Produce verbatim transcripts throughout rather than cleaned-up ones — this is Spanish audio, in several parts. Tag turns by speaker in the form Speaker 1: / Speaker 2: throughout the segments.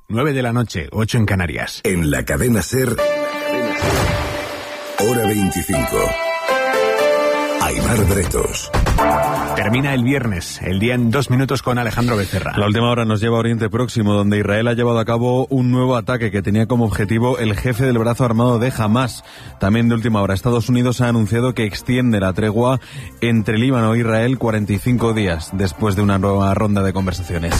Speaker 1: nueve de la noche, ocho en Canarias.
Speaker 2: En la cadena SER, hora veinticinco. Aimar Bretos.
Speaker 1: Termina el viernes, el día en dos minutos con Alejandro Becerra.
Speaker 3: La última hora nos lleva a Oriente Próximo, donde Israel ha llevado a cabo un nuevo ataque que tenía como objetivo el jefe del brazo armado de Hamás. También de última hora, Estados Unidos ha anunciado que extiende la tregua entre Líbano e Israel cuarenta y cinco días después de una nueva ronda de conversaciones.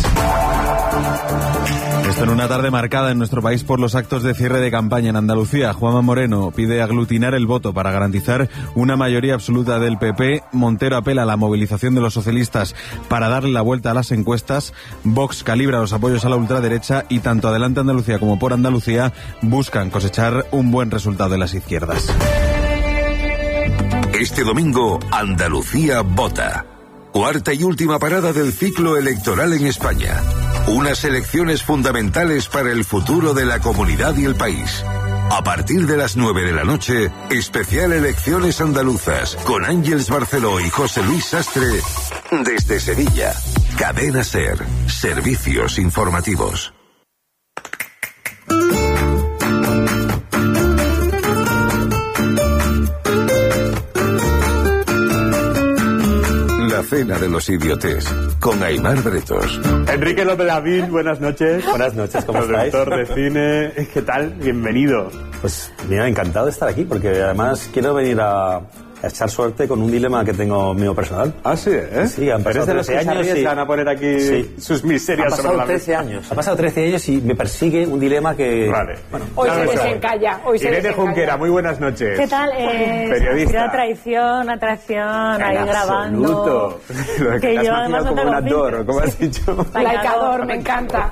Speaker 3: Esto en una tarde marcada en nuestro país por los actos de cierre de campaña en Andalucía. Juanma Moreno pide aglutinar el voto para garantizar una mayoría absoluta del P P. Montero apela a la movilización de los socialistas para darle la vuelta a las encuestas. Vox calibra los apoyos a la ultraderecha y tanto Adelante Andalucía como Por Andalucía buscan cosechar un buen resultado de las izquierdas.
Speaker 2: Este domingo, Andalucía vota. Cuarta y última parada del ciclo electoral en España. Unas elecciones fundamentales para el futuro de la comunidad y el país. A partir de las nueve de la noche, especial Elecciones Andaluzas, con Ángeles Barceló y José Luis Sastre, desde Sevilla. Cadena SER, servicios informativos. La cena de los idiotes, con Aimar Bretos.
Speaker 4: Enrique López Lavín, buenas noches.
Speaker 5: Buenas noches, ¿cómo estáis?
Speaker 4: Productor de cine, ¿qué tal? Bienvenido.
Speaker 5: Pues mira, encantado de estar aquí, porque además quiero venir a, a echar suerte con un dilema que tengo mío personal.
Speaker 4: Ah, sí, ¿eh?
Speaker 5: Sí, han pasado
Speaker 4: ¿Eres de los
Speaker 5: trece
Speaker 4: que se
Speaker 5: años y...
Speaker 4: arriesgan a poner aquí
Speaker 5: sí.
Speaker 4: sus miserias sobre la mesa?
Speaker 5: Ha pasado trece años. Ha pasado trece años y me persigue un dilema que...
Speaker 4: Vale.
Speaker 5: Bueno,
Speaker 6: hoy se desencalla. Hoy se
Speaker 4: Irene
Speaker 6: desencalla.
Speaker 4: Junquera, muy buenas noches.
Speaker 6: ¿Qué tal? Eh,
Speaker 4: Periodista.
Speaker 6: Traición, atracción, ahí grabando.
Speaker 4: Absoluto. Lo
Speaker 6: que
Speaker 4: has
Speaker 6: yo
Speaker 4: maquillado
Speaker 6: además no
Speaker 4: como
Speaker 6: tengo
Speaker 4: un actor, ¿cómo has dicho?
Speaker 6: Laicador, me encanta.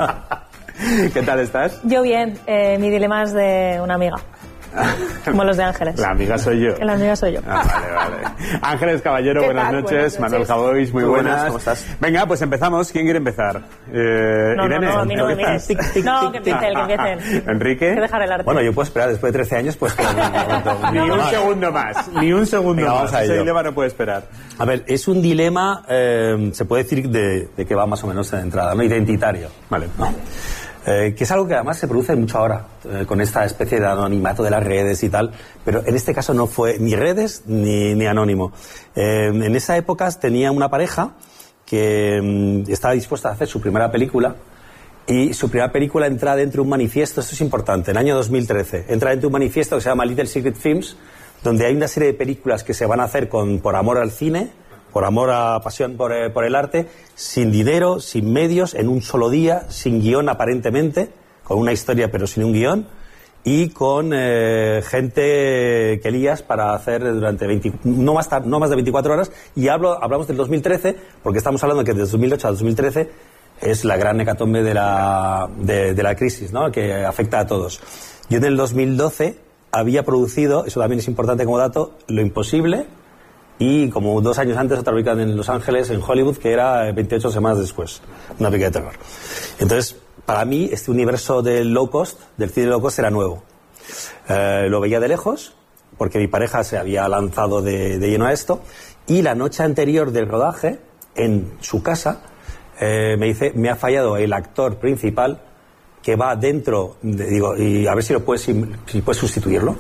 Speaker 4: ¿Qué tal estás?
Speaker 6: Yo bien, eh, mi dilema es de una amiga. Como los de Ángeles.
Speaker 4: La amiga soy yo.
Speaker 6: La amiga soy yo.
Speaker 4: Ah, vale, vale. Ángeles Caballero, buenas
Speaker 6: tal?
Speaker 4: noches.
Speaker 6: Buenas
Speaker 4: Manuel
Speaker 6: noches.
Speaker 4: Javois, muy,
Speaker 5: Muy
Speaker 4: buenas.
Speaker 5: buenas, ¿cómo estás?
Speaker 4: Venga, pues empezamos. ¿Quién quiere empezar? Eh,
Speaker 6: No,
Speaker 4: Irene.
Speaker 6: no, no, a mí no me mires.
Speaker 5: Tic, tic,
Speaker 6: No,
Speaker 5: tic,
Speaker 6: que
Speaker 5: tic.
Speaker 6: empiece él, que empiecen.
Speaker 4: Enrique.
Speaker 6: Hay que dejar el arte.
Speaker 5: Bueno, yo puedo esperar, después de trece años, pues... Pero
Speaker 4: Ni un segundo más. Ni un segundo
Speaker 5: Venga,
Speaker 4: más.
Speaker 5: vamos a
Speaker 4: Ese
Speaker 5: ello.
Speaker 4: dilema no puede esperar.
Speaker 5: A ver, es un dilema, eh, se puede decir de, de que va más o menos de entrada, ¿no? Identitario.
Speaker 4: Vale.
Speaker 5: ¿No? Eh, que es algo que además se produce mucho ahora, eh, con esta especie de anonimato de las redes y tal, pero en este caso no fue ni redes ni, ni anónimo. Eh, en esa época tenía una pareja que mm, estaba dispuesta a hacer su primera película, y su primera película entra dentro de un manifiesto, esto es importante, en el año dos mil trece, entra dentro de un manifiesto que se llama Little Secret Films, donde hay una serie de películas que se van a hacer con, por amor al cine, por amor a pasión por, eh, por el arte, sin dinero, sin medios, en un solo día, sin guión aparentemente, con una historia pero sin un guión, y con eh, gente que lías para hacer durante veinte, no, más tar, no más de veinticuatro horas, y hablo, hablamos del dos mil trece, porque estamos hablando que desde dos mil ocho a dos mil trece es la gran hecatombe de la, de, de la crisis, ¿no? Que afecta a todos. Yo en el dos mil doce había producido, eso también es importante como dato, Lo Imposible, y como dos años antes otra película en Los Ángeles, en Hollywood, que era veintiocho semanas después, una película de terror. Entonces, para mí, este universo del low cost, del cine low cost, era nuevo. Eh, lo veía de lejos, porque mi pareja se había lanzado de, de lleno a esto, y la noche anterior del rodaje, en su casa, eh, me dice, me ha fallado el actor principal que va dentro, de, digo, y a ver si lo puedes, si puedes sustituirlo.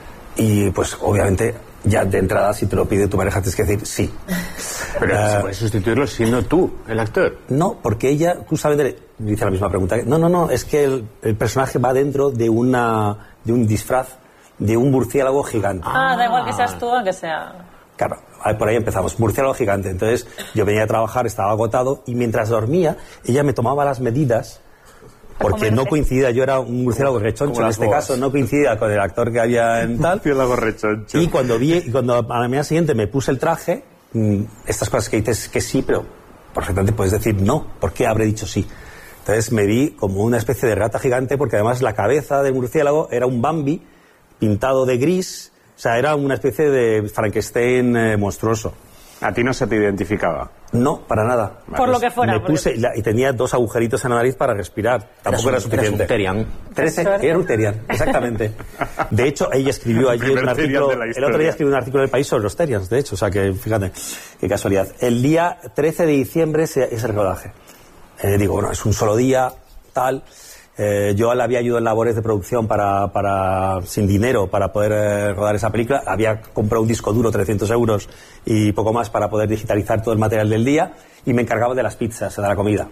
Speaker 5: Y pues, obviamente, ya de entrada, si te lo pide tu pareja, tienes que decir sí.
Speaker 4: Pero
Speaker 5: uh,
Speaker 4: se puede sustituirlo siendo tú, el actor.
Speaker 5: No, porque ella justamente me dice la misma pregunta. No, no, no, es que el, el personaje va dentro de una de un disfraz de un murciélago gigante.
Speaker 6: Ah, da igual que seas tú o que sea...
Speaker 5: Claro, por ahí empezamos. Murciélago gigante. Entonces, yo venía a trabajar, estaba agotado, y mientras dormía, ella me tomaba las medidas, porque no coincidía, yo era un murciélago rechoncho en este caso, no coincidía con el actor que había en tal.
Speaker 4: Murciélago rechoncho.
Speaker 5: Y cuando vi, y cuando a la mañana siguiente me puse el traje, mmm, estas cosas que dices que sí, pero perfectamente puedes decir no. ¿Por qué habré dicho sí? Entonces me vi como una especie de rata gigante, porque además la cabeza del murciélago era un Bambi pintado de gris. O sea, era una especie de Frankenstein eh, monstruoso.
Speaker 4: ¿A ti no se te identificaba?
Speaker 5: No, para nada.
Speaker 6: Por lo que fuera.
Speaker 5: Me puse, la, y tenía dos agujeritos en la nariz para respirar. Tampoco era, era suficiente.
Speaker 7: Era
Speaker 5: trece, era un Terian, exactamente. De hecho, ella escribió allí un artículo, el otro día escribió un artículo en El País sobre los Terians, de hecho, o sea que, fíjate, qué casualidad. El día trece de diciembre es el rodaje. Eh, digo, bueno, es un solo día, tal, Eh, yo le había ayudado en labores de producción para, para sin dinero para poder eh, rodar esa película. Había comprado un disco duro, trescientos euros y poco más para poder digitalizar todo el material del día, y me encargaba de las pizzas, de la comida.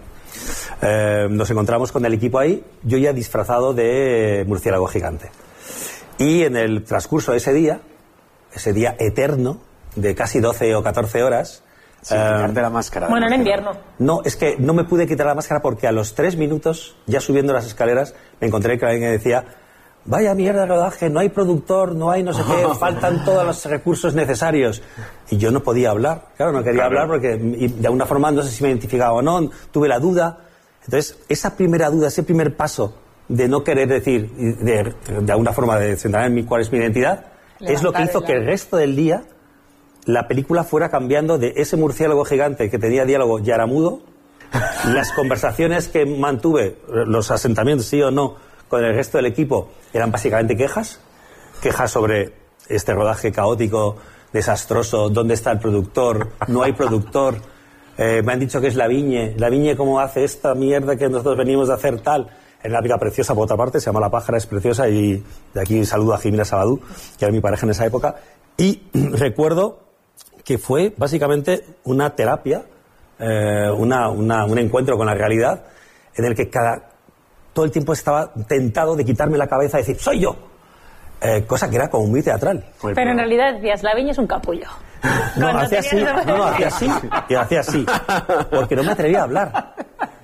Speaker 5: Eh, nos encontramos con el equipo ahí, yo ya disfrazado de murciélago gigante. Y en el transcurso de ese día, ese día eterno, de casi doce o catorce horas...
Speaker 4: Sin
Speaker 5: eh,
Speaker 4: quitarte la máscara.
Speaker 6: Bueno, en invierno.
Speaker 5: No, es que no me pude quitar la máscara porque a los tres minutos, ya subiendo las escaleras, me encontré que alguien me decía: vaya mierda de rodaje, no hay productor, no hay no sé qué, faltan todos los recursos necesarios. Y yo no podía hablar, claro, no quería
Speaker 4: Claro.
Speaker 5: hablar porque y de alguna forma no sé si me identificaba o no, tuve la duda. Entonces, esa primera duda, ese primer paso de no querer decir, de, de alguna forma de centrar en mí cuál es mi identidad, es lo que hizo que el resto del día la película fuera cambiando de ese murciélago gigante que tenía diálogo y era mudo. Las conversaciones que mantuve, los asentamientos sí o no, con el resto del equipo, eran básicamente quejas. Quejas sobre este rodaje caótico, desastroso, dónde está el productor, no hay productor. Eh, me han dicho que es Lavigne. Lavigne, ¿cómo hace esta mierda que nosotros venimos de hacer tal? Es una película preciosa, por otra parte, se llama La pájara, es preciosa, y de aquí saludo a Jimena Sabadú, que era mi pareja en esa época. Y recuerdo que fue básicamente una terapia, eh, una, una, un encuentro con la realidad, en el que cada, todo el tiempo estaba tentado de quitarme la cabeza y decir, ¡soy yo! Eh, cosa que era como muy teatral.
Speaker 6: Pero en realidad decías, Lavigne es un capullo.
Speaker 5: No,
Speaker 6: Cuando
Speaker 5: hacía así,
Speaker 6: tenías-
Speaker 5: no, no, hacía así, y hacía así, porque no me atrevía a hablar.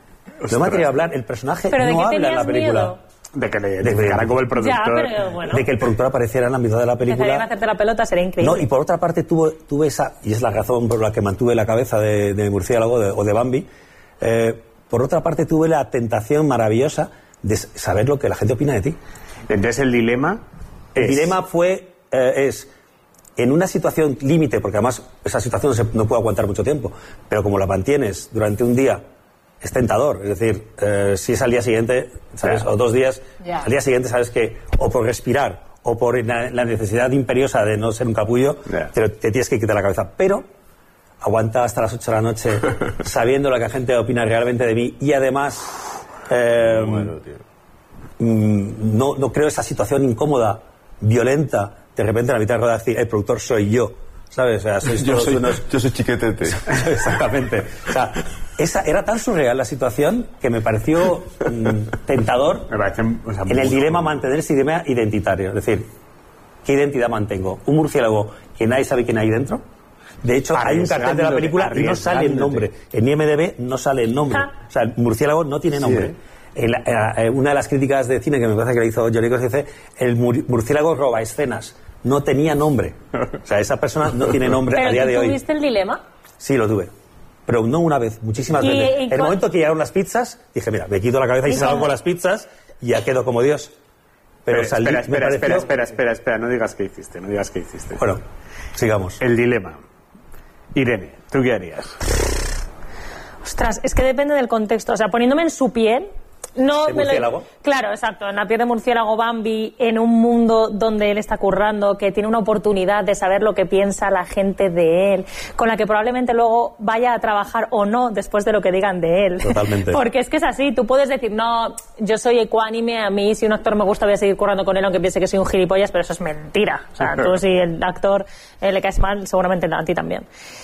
Speaker 5: No me atrevía a hablar, el personaje
Speaker 6: ¿Pero de
Speaker 5: no
Speaker 6: qué
Speaker 5: habla en la
Speaker 6: tenías
Speaker 5: película.
Speaker 6: miedo?
Speaker 4: De que le
Speaker 5: De-
Speaker 4: identificara como el productor.
Speaker 6: Ya, pero bueno.
Speaker 5: De que el productor apareciera en la mitad de la
Speaker 6: Empezarían a
Speaker 5: película.
Speaker 6: hacerte la pelota, sería increíble.
Speaker 5: No, y por otra parte tuve, tuve esa, y es la razón por la que mantuve la cabeza de, de murciélago de- o de Bambi, eh, por otra parte tuve la tentación maravillosa de s- saber lo que la gente opina de ti.
Speaker 4: Entonces el dilema
Speaker 5: El
Speaker 4: es...
Speaker 5: dilema fue, eh, es, en una situación límite, porque además esa situación no, se, no puede aguantar mucho tiempo, pero como la mantienes durante un día, es tentador. Es decir, eh, si es al día siguiente, ¿sabes?
Speaker 4: Ya.
Speaker 5: O dos días,
Speaker 6: Ya.
Speaker 5: al día siguiente sabes que, o por respirar, o por la, la necesidad imperiosa de no ser un capullo,
Speaker 4: Ya.
Speaker 5: te, te tienes que quitar la cabeza. Pero aguanta hasta las ocho de la noche, sabiendo lo que la gente opina realmente de mí, y además... eh, mm, no, no creo esa situación incómoda, violenta, de repente a la mitad de rodaje decir, el productor soy yo, ¿sabes? O sea, sois
Speaker 7: Yo
Speaker 5: todos
Speaker 7: soy,
Speaker 5: unos...
Speaker 7: yo soy chiquetete.
Speaker 5: Exactamente. O sea, esa, era tan surreal la situación que me pareció mm, tentador
Speaker 4: Me parece, o sea,
Speaker 5: en el
Speaker 4: muy-
Speaker 5: dilema mantener ese dilema identitario. Es decir, ¿qué identidad mantengo? ¿Un murciélago que nadie sabe quién hay dentro? De hecho, hay un cartel de la
Speaker 4: Arriesgándote,
Speaker 5: película y no sale el nombre. En I M D B no sale el nombre.
Speaker 6: Ah.
Speaker 5: O sea, el murciélago no tiene nombre. En la- eh, una de las críticas de cine que me parece que le hizo Johnny Cross dice, el mur- murciélago roba escenas. No tenía nombre. O sea, esa persona no tiene nombre
Speaker 6: ¿Pero
Speaker 5: a día
Speaker 6: tú
Speaker 5: de hoy.
Speaker 6: tuviste el dilema?
Speaker 5: Sí, lo tuve. Pero no una vez, muchísimas
Speaker 6: ¿Y-
Speaker 5: veces.
Speaker 6: y
Speaker 5: En el
Speaker 6: cuál-
Speaker 5: momento que llegaron las pizzas, dije, mira, me quito la cabeza y
Speaker 6: ¿Y
Speaker 5: salgo
Speaker 6: cómo?
Speaker 5: con las pizzas y ya quedo como Dios. Pero
Speaker 4: Espera,
Speaker 5: salí,
Speaker 4: espera,
Speaker 5: me
Speaker 4: espera,
Speaker 5: pareció-
Speaker 4: espera, espera, espera, espera, no digas qué hiciste, no digas qué hiciste.
Speaker 5: Bueno, sigamos.
Speaker 4: El dilema. Irene, ¿tú qué harías?
Speaker 6: Ostras, es que depende del contexto. O sea, poniéndome en su piel... No
Speaker 5: ¿De
Speaker 6: me lo-
Speaker 5: murciélago?
Speaker 6: Claro, exacto. En la piel de murciélago Bambi, en un mundo donde él está currando, que tiene una oportunidad de saber lo que piensa la gente de él, con la que probablemente luego vaya a trabajar o no después de lo que digan de él.
Speaker 5: Totalmente.
Speaker 6: Porque es que es así. Tú puedes decir, no, yo soy ecuánime, a mí si un actor me gusta voy a seguir currando con él aunque piense que soy un gilipollas, pero eso es mentira. O sea, tú si el actor eh, le caes mal, seguramente a ti también.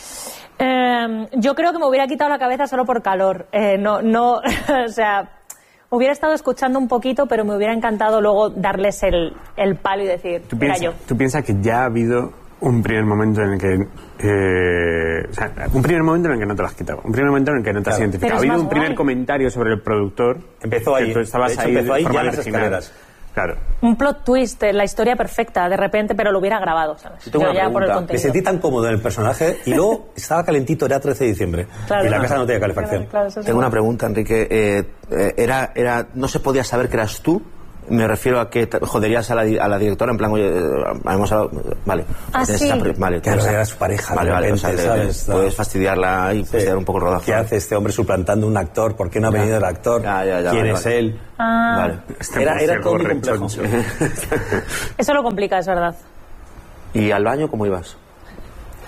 Speaker 6: Eh, yo creo que me hubiera quitado la cabeza solo por calor. Eh, no, no, o sea, hubiera estado escuchando un poquito, pero me hubiera encantado luego darles el, el palo y decir,
Speaker 4: ¿Tú
Speaker 6: era
Speaker 4: piensas,
Speaker 6: yo.
Speaker 4: ¿Tú piensas que ya ha habido un primer momento en el que... eh, o sea, un primer momento en el que no te lo has quitado, un primer momento en el que no te has
Speaker 5: Claro.
Speaker 4: identificado.
Speaker 6: Pero
Speaker 4: Ha
Speaker 6: es
Speaker 4: habido
Speaker 6: más
Speaker 4: un primer
Speaker 6: guay.
Speaker 4: comentario sobre el productor.
Speaker 5: Empezó
Speaker 4: que
Speaker 5: ahí.
Speaker 4: Tú estabas
Speaker 5: De hecho,
Speaker 4: ahí
Speaker 5: empezó ahí
Speaker 4: de forma
Speaker 5: ya en las
Speaker 4: virginal.
Speaker 5: escaleras.
Speaker 4: Claro.
Speaker 6: Un plot twist, eh, la historia perfecta, de repente, pero lo hubiera grabado, ¿sabes?
Speaker 7: Yo tengo
Speaker 6: Yo
Speaker 7: una
Speaker 6: ya por el
Speaker 7: pregunta.
Speaker 5: Me
Speaker 6: contenido.
Speaker 5: sentí tan cómodo en el personaje y luego estaba calentito, era trece de diciembre.
Speaker 6: Claro.
Speaker 5: y la casa no tenía calefacción.
Speaker 6: Claro, claro, eso es
Speaker 7: Tengo
Speaker 6: verdad.
Speaker 7: una pregunta, Enrique. Eh, eh, era, era, no se podía saber que eras tú. Me refiero a que te joderías a la, di- a la directora, en plan, oye, eh, hemos hablado, vale.
Speaker 6: Ah,
Speaker 7: tienes
Speaker 6: sí.
Speaker 7: esa pre- vale,
Speaker 5: Claro,
Speaker 7: tienes-
Speaker 5: era su pareja,
Speaker 7: Vale,
Speaker 5: de
Speaker 7: vale, o sea,
Speaker 5: repente,
Speaker 7: le-
Speaker 5: ¿sabes?
Speaker 7: le- puedes fastidiarla y fastidiar un poco el rodaje.
Speaker 5: ¿Qué hace este hombre suplantando un actor? ¿Por qué no ha
Speaker 7: Ya.
Speaker 5: venido el actor?
Speaker 7: Ya, ya, ya,
Speaker 5: ¿Quién
Speaker 7: vale,
Speaker 5: es
Speaker 7: vale.
Speaker 5: él?
Speaker 6: Ah,
Speaker 7: Vale.
Speaker 4: Este
Speaker 5: Era, era todo muy
Speaker 4: murciélago
Speaker 5: complejo.
Speaker 4: rechoncho.
Speaker 6: Eso lo complica, es verdad.
Speaker 7: ¿Y al baño cómo ibas?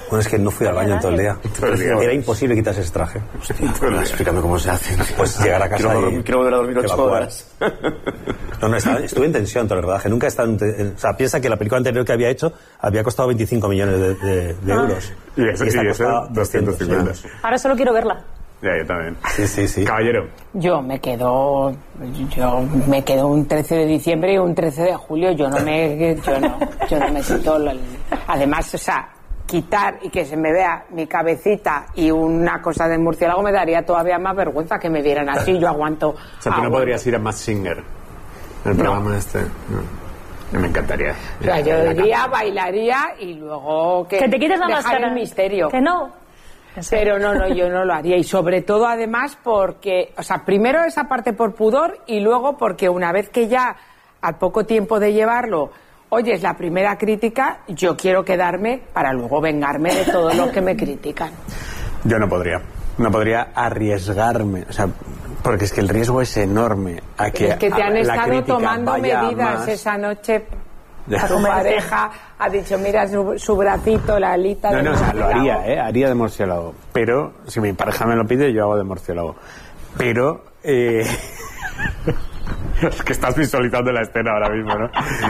Speaker 5: Bueno, es que no fui al baño en todo el día.
Speaker 4: Todo el día.
Speaker 5: Era imposible quitarse ese traje.
Speaker 7: Hostia, explícame cómo se hace.
Speaker 5: Pues llegar a casa
Speaker 7: Quiero,
Speaker 5: y...
Speaker 7: quiero volver a dormir ocho
Speaker 5: evacuar.
Speaker 7: horas.
Speaker 5: No, no, estaba, estuve en tensión todo el rodaje. Nunca he estado en, te- en- O sea, piensa que la película anterior que había hecho había costado veinticinco millones de, de- de
Speaker 6: Ah.
Speaker 5: euros.
Speaker 4: Y eso,
Speaker 5: esta
Speaker 4: y eso
Speaker 5: costaba
Speaker 4: doscientos cincuenta.
Speaker 6: Ahora solo quiero verla.
Speaker 4: Ya, yo también.
Speaker 5: Sí, sí, sí.
Speaker 4: Caballero.
Speaker 8: Yo me quedo, yo me quedo un trece de diciembre y un trece de julio. Yo no me, yo no, yo no me quito. el- Además, o sea, quitar y que se me vea mi cabecita y una cosa de murciélago me daría todavía más vergüenza que me vieran así. Yo aguanto.
Speaker 4: O sea, tú no
Speaker 8: aguanto.
Speaker 4: podrías ir a Masked Singer. El programa este. No. Me encantaría.
Speaker 8: O sea, yo iría, bailaría y luego que,
Speaker 6: Que te quites la
Speaker 8: dejar
Speaker 6: máscara.
Speaker 8: el misterio.
Speaker 6: Que no.
Speaker 8: Pero no, no, yo no lo haría. Y sobre todo, además, porque, o sea, primero esa parte por pudor y luego porque una vez que ya, al poco tiempo de llevarlo, oyes la primera crítica, yo quiero quedarme para luego vengarme de todos los que me critican.
Speaker 4: Yo no podría. No podría arriesgarme. O sea, porque es que el riesgo es enorme. A que,
Speaker 8: es que te
Speaker 4: a
Speaker 8: han
Speaker 4: la
Speaker 8: estado
Speaker 4: crítica
Speaker 8: tomando
Speaker 4: vaya
Speaker 8: medidas
Speaker 4: más.
Speaker 8: esa noche.
Speaker 4: Ya.
Speaker 8: Tu pareja ha dicho, mira su, su bracito, la alita
Speaker 4: No,
Speaker 8: de
Speaker 4: no, o sea, lo
Speaker 8: murciélago.
Speaker 4: haría, ¿eh? Haría de murciélago. Pero, si mi pareja me lo pide, yo hago de murciélago. Pero, eh... es que estás visualizando la escena ahora mismo, ¿no?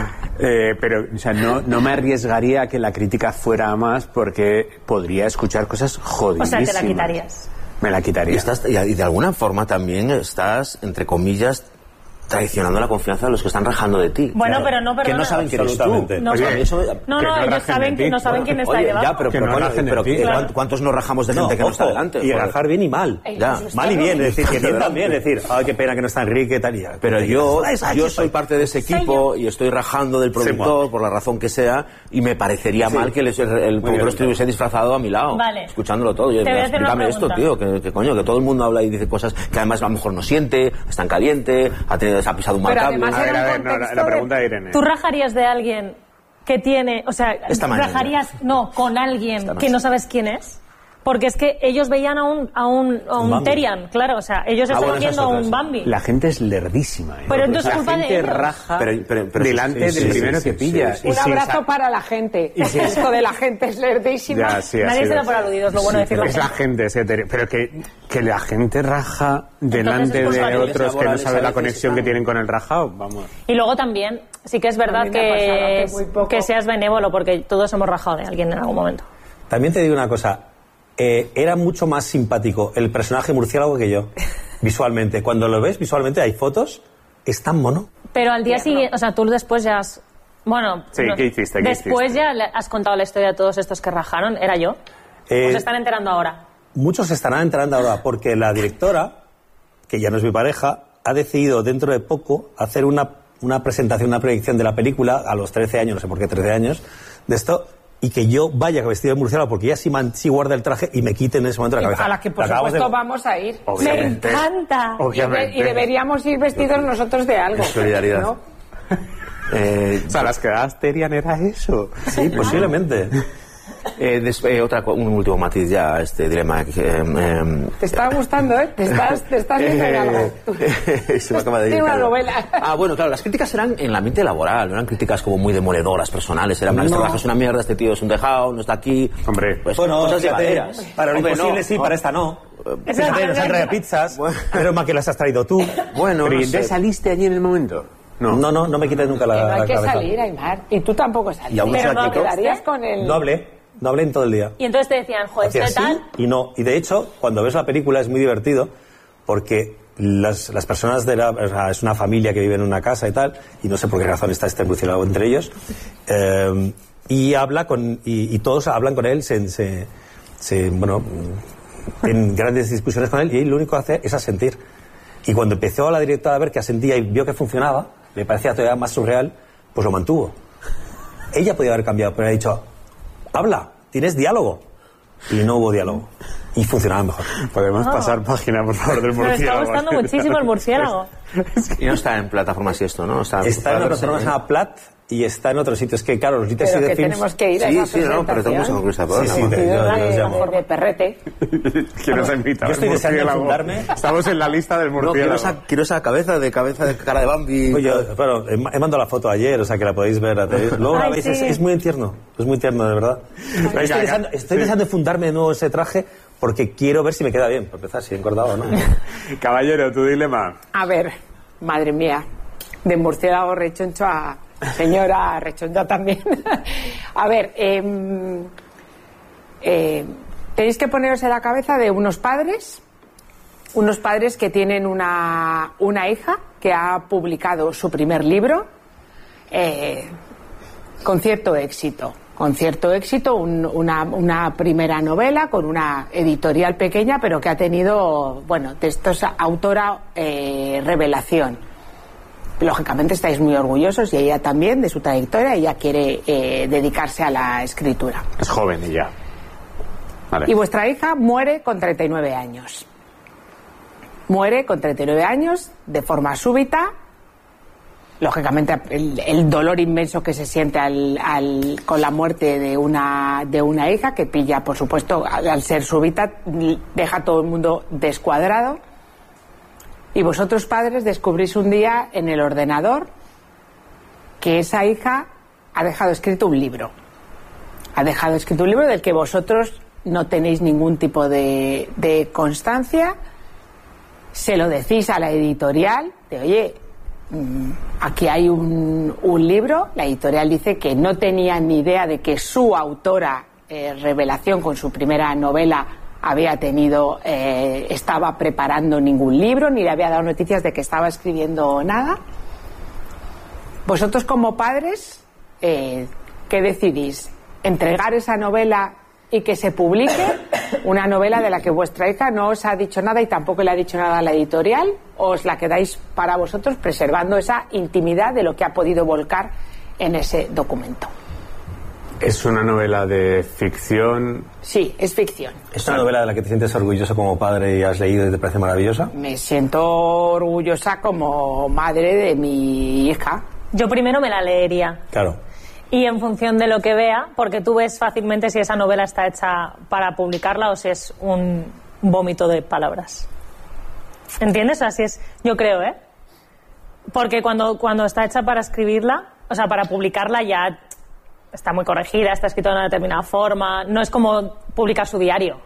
Speaker 4: Eh, pero, o sea, no, no me arriesgaría a que la crítica fuera a más porque podría escuchar cosas
Speaker 6: O
Speaker 4: jodidísimas.
Speaker 6: sea, te la quitarías.
Speaker 4: Me la
Speaker 7: Y,
Speaker 4: quitaría.
Speaker 7: estás, y y de alguna forma también estás, entre comillas, traicionando la confianza de los que están rajando de ti.
Speaker 6: Bueno, pero no,
Speaker 7: Que
Speaker 6: perdona.
Speaker 7: no saben quién eres tú.
Speaker 5: Absolutamente.
Speaker 6: No,
Speaker 7: Oye,
Speaker 6: saben-
Speaker 7: eso-
Speaker 6: no,
Speaker 4: que
Speaker 6: no,
Speaker 4: no
Speaker 6: ellos
Speaker 4: rajen
Speaker 6: saben
Speaker 4: de
Speaker 6: que
Speaker 4: ti.
Speaker 6: no saben quién está ahí
Speaker 7: Oye,
Speaker 6: debajo.
Speaker 7: ya, pero,
Speaker 4: Que
Speaker 7: pero,
Speaker 4: no
Speaker 7: coño,
Speaker 4: rajen de
Speaker 7: pero
Speaker 4: ti.
Speaker 7: ¿cuántos-
Speaker 6: Claro.
Speaker 7: ¿cuántos no rajamos de gente
Speaker 5: No,
Speaker 7: que no está
Speaker 5: ojo,
Speaker 7: delante?
Speaker 5: y
Speaker 7: Joder.
Speaker 5: rajar bien y mal.
Speaker 7: Ya.
Speaker 5: Mal y bien, es decir, que bien también, es decir, ay, qué pena que no está Enrique, tal y tal.
Speaker 7: Pero yo,
Speaker 5: Ay, ay,
Speaker 7: yo
Speaker 5: ay,
Speaker 7: soy
Speaker 5: ay.
Speaker 7: parte de ese equipo y estoy rajando del productor
Speaker 5: bueno.
Speaker 7: por la razón que sea y me parecería
Speaker 5: Sí.
Speaker 7: mal que el, el productor estuviese disfrazado a mi lado,
Speaker 6: Vale.
Speaker 7: escuchándolo todo. Yo,
Speaker 6: Te voy a hacer una
Speaker 7: explícame esto,
Speaker 6: pregunta.
Speaker 7: tío, que, que coño, que todo el mundo habla y dice cosas que además a lo mejor no siente, está en caliente, ha, tenido, se ha pisado un mal
Speaker 8: Pero
Speaker 7: cable.
Speaker 8: además
Speaker 4: A ver,
Speaker 8: era
Speaker 4: a
Speaker 8: un
Speaker 4: ver, no, la,
Speaker 8: contexto
Speaker 4: la
Speaker 8: de-
Speaker 4: pregunta de Irene.
Speaker 6: ¿Tú rajarías de alguien que tiene, o sea,
Speaker 7: Esta mañana.
Speaker 6: rajarías, no, con alguien
Speaker 7: Esta
Speaker 6: que
Speaker 7: noche.
Speaker 6: no sabes quién es? Porque es que ellos veían a un, a un, a un
Speaker 5: Bambi.
Speaker 6: Terian, claro, o sea, ellos
Speaker 7: Ah,
Speaker 6: estaban
Speaker 7: bueno, esa es
Speaker 6: viendo a
Speaker 7: otra,
Speaker 6: un
Speaker 7: sí.
Speaker 6: Bambi.
Speaker 4: La gente es lerdísima, ¿eh?
Speaker 6: Pero entonces
Speaker 4: la
Speaker 6: culpa de
Speaker 4: gente
Speaker 6: ellos.
Speaker 4: raja
Speaker 7: Pero- pero- pero
Speaker 4: delante
Speaker 7: sí, sí,
Speaker 4: del
Speaker 7: sí,
Speaker 4: primero
Speaker 7: sí,
Speaker 4: que
Speaker 7: sí,
Speaker 4: pilla.
Speaker 7: sí, sí.
Speaker 4: Y
Speaker 8: Un
Speaker 4: sin
Speaker 8: abrazo
Speaker 4: sa-
Speaker 8: para la gente.
Speaker 4: Y si-
Speaker 8: Esto de la gente es lerdísima.
Speaker 4: Ya, sí, así
Speaker 6: Nadie se da
Speaker 4: es.
Speaker 6: por aludidos, lo bueno de decirlo.
Speaker 4: Es la gente, ese hetero- pero que, que la gente raja delante
Speaker 6: es
Speaker 4: de
Speaker 6: culpa de
Speaker 4: otros
Speaker 7: ellos.
Speaker 4: que no
Speaker 7: Laborales
Speaker 4: saben
Speaker 7: a
Speaker 4: la
Speaker 7: veces
Speaker 4: conexión que
Speaker 7: están-
Speaker 4: tienen con el rajado, vamos.
Speaker 6: Y luego también, sí que es verdad
Speaker 8: A mí me ha pasado
Speaker 6: que,
Speaker 8: hace muy poco.
Speaker 6: que seas benévolo, porque todos hemos rajado de alguien en algún momento.
Speaker 5: También te digo una cosa, eh, era mucho más simpático el personaje murciélago que yo, visualmente. Cuando lo ves visualmente, hay fotos, es tan mono.
Speaker 6: Pero al día siguiente, o sea, tú después ya has... Bueno,
Speaker 4: Sí, ¿qué hiciste? ¿Qué
Speaker 6: después
Speaker 4: hiciste?
Speaker 6: ya le has contado la historia de todos estos que rajaron, ¿era yo?
Speaker 5: Eh,
Speaker 6: ¿O se están enterando ahora?
Speaker 5: Muchos se estarán enterando ahora porque la directora, que ya no es mi pareja, ha decidido dentro de poco hacer una, una presentación, una proyección de la película a los trece años, no sé por qué trece años, de esto, y que yo vaya vestido de murciélago porque ella sí, man- sí guarda el traje y me quite en ese momento la cabeza.
Speaker 8: A la que por
Speaker 5: acabamos
Speaker 8: supuesto
Speaker 5: de-
Speaker 8: vamos a ir.
Speaker 4: Obviamente.
Speaker 6: ¡Me encanta!
Speaker 8: Y, de-
Speaker 4: Obviamente.
Speaker 8: y deberíamos ir vestidos nosotros de algo.
Speaker 7: En solidaridad.
Speaker 8: ¿no?
Speaker 7: Eh,
Speaker 4: O sea, las quedadas Terian era eso.
Speaker 5: Sí, posiblemente.
Speaker 7: eh, des- eh, otra, co- un último matiz ya, este dilema. que, eh, eh,
Speaker 8: Te está gustando, ¿eh? Te estás, te estás viendo en algo.
Speaker 7: Se me acaba de
Speaker 8: Tiene
Speaker 7: ir,
Speaker 8: una
Speaker 7: claro.
Speaker 8: novela.
Speaker 7: Ah, bueno, claro, las críticas eran en el ambiente laboral, no eran críticas como muy demoledoras, personales. Eran, este
Speaker 5: No.
Speaker 7: trabajo es una mierda, este tío es un dejado, no está aquí.
Speaker 4: Hombre.
Speaker 7: pues,
Speaker 5: Bueno,
Speaker 7: cosas
Speaker 5: fíjate,
Speaker 7: llevaderas.
Speaker 5: para lo
Speaker 7: Hombre,
Speaker 5: imposible
Speaker 7: no,
Speaker 5: sí,
Speaker 7: no.
Speaker 5: para esta no.
Speaker 6: Esa-
Speaker 5: Fíjate, nos han traído pizzas,
Speaker 7: Bueno.
Speaker 5: pero más que las has traído tú.
Speaker 7: Bueno,
Speaker 4: Pero
Speaker 7: no
Speaker 4: ¿y entonces
Speaker 7: sé.
Speaker 4: saliste allí en el momento?
Speaker 5: No, no, no, no me quites nunca la,
Speaker 8: Que no hay
Speaker 5: la
Speaker 8: que
Speaker 5: cabeza.
Speaker 8: salir, Aymar. Y tú tampoco saliste.
Speaker 7: Y aún
Speaker 8: Pero
Speaker 7: se la
Speaker 8: no
Speaker 7: quitó.
Speaker 8: quedarías con el...
Speaker 5: No hablé, no hablé en todo el día.
Speaker 6: Y entonces te decían, joder,
Speaker 5: Hacía
Speaker 6: este
Speaker 5: así
Speaker 6: tal...
Speaker 5: y no. Y de hecho, cuando ves la película es muy divertido porque las, las personas de la... O sea, es una familia que vive en una casa y tal, y no sé por qué razón está este murciélago entre ellos, eh, y habla con... Y, y todos hablan con él, se... se, se bueno, tienen grandes discusiones con él, y él lo único que hace es asentir. Y cuando empezó la directora a ver que asentía y vio que funcionaba, le parecía todavía más surreal, pues lo mantuvo. Ella podía haber cambiado, pero ha dicho, habla, tienes diálogo. Y no hubo diálogo. y funcionaban mejor.
Speaker 4: Podemos
Speaker 6: Oh.
Speaker 4: pasar página, por favor, del
Speaker 6: Me está
Speaker 4: murciélago.
Speaker 6: gustando muchísimo el murciélago.
Speaker 7: Y no está en plataformas y esto, ¿no?
Speaker 5: Está en una plataforma que se llama Plat y está en otros sitios. Que claro, los Literacy
Speaker 8: Pero
Speaker 5: de
Speaker 8: que
Speaker 5: Films...
Speaker 8: tenemos que ir a
Speaker 7: Sí,
Speaker 8: esa
Speaker 7: sí, no, pero tenemos que concluir esta
Speaker 5: Sí, sí,
Speaker 7: programa.
Speaker 5: te- yo- yo os llamo.
Speaker 8: de perrete.
Speaker 4: ¿Quién nos ha invitado?
Speaker 5: Yo estoy
Speaker 4: El
Speaker 5: deseando
Speaker 4: murciélago.
Speaker 5: fundarme.
Speaker 4: Estamos en la lista del
Speaker 7: No, quiero
Speaker 4: murciélago.
Speaker 7: esa, quiero esa cabeza de cabeza de cara de Bambi.
Speaker 5: Oye, bueno, he he mandado la foto ayer, o sea que la podéis ver. Luego la
Speaker 6: Ay,
Speaker 5: veis,
Speaker 6: sí.
Speaker 5: es, es muy tierno, es muy tierno, de verdad.
Speaker 4: Venga,
Speaker 5: estoy deseando,
Speaker 4: ya.
Speaker 5: estoy
Speaker 4: Sí.
Speaker 5: deseando fundarme de nuevo ese traje porque quiero ver si me queda bien, para empezar, si he engordado o no.
Speaker 4: Caballero, tu dilema.
Speaker 8: A ver, madre mía, de murciélago rechoncho a señora rechoncha también. A ver, eh, eh, tenéis que poneros en la cabeza de unos padres, unos padres que tienen una, una hija que ha publicado su primer libro eh, con cierto éxito. Con cierto éxito, un- una, una primera novela con una editorial pequeña, pero que ha tenido, bueno, de estos autora eh, revelación. Lógicamente estáis muy orgullosos y ella también de su trayectoria. Ella quiere eh, dedicarse a la escritura.
Speaker 4: Es joven y ya. Vale.
Speaker 8: Y vuestra hija muere con treinta y nueve años. Muere con treinta y nueve años de forma súbita. Lógicamente el, el dolor inmenso que se siente al, al- con la muerte de una, de una hija que pilla, por supuesto, al, al ser súbita, deja a todo el mundo descuadrado. Y vosotros padres descubrís un día en el ordenador que esa hija ha dejado escrito un libro. Ha dejado escrito un libro del que vosotros no tenéis ningún tipo de, de constancia. Se lo decís a la editorial de, oye, mm, aquí hay un, un libro. La editorial dice que no tenía ni idea de que su autora, eh, revelación con su primera novela, había tenido, eh, estaba preparando ningún libro, ni le había dado noticias de que estaba escribiendo nada. Vosotros como padres, eh, ¿qué decidís? ¿Entregar esa novela y que se publique? Una novela de la que vuestra hija no os ha dicho nada y tampoco le ha dicho nada a la editorial, ¿o os la quedáis para vosotros preservando esa intimidad de lo que ha podido volcar en ese documento?
Speaker 4: Es una novela de ficción.
Speaker 8: Sí, es ficción.
Speaker 5: ¿Es una novela de la que te sientes orgulloso como padre y has leído y te parece maravillosa?
Speaker 8: Me siento orgullosa como madre de mi hija.
Speaker 6: Yo primero me la leería.
Speaker 5: Claro.
Speaker 6: Y en función de lo que vea, porque tú ves fácilmente si esa novela está hecha para publicarla o si es un vómito de palabras. ¿Entiendes? Así es, yo creo, ¿eh? Porque cuando, cuando está hecha para escribirla, o sea, para publicarla ya está muy corregida, está escrita de una determinada forma, no es como publicar su diario.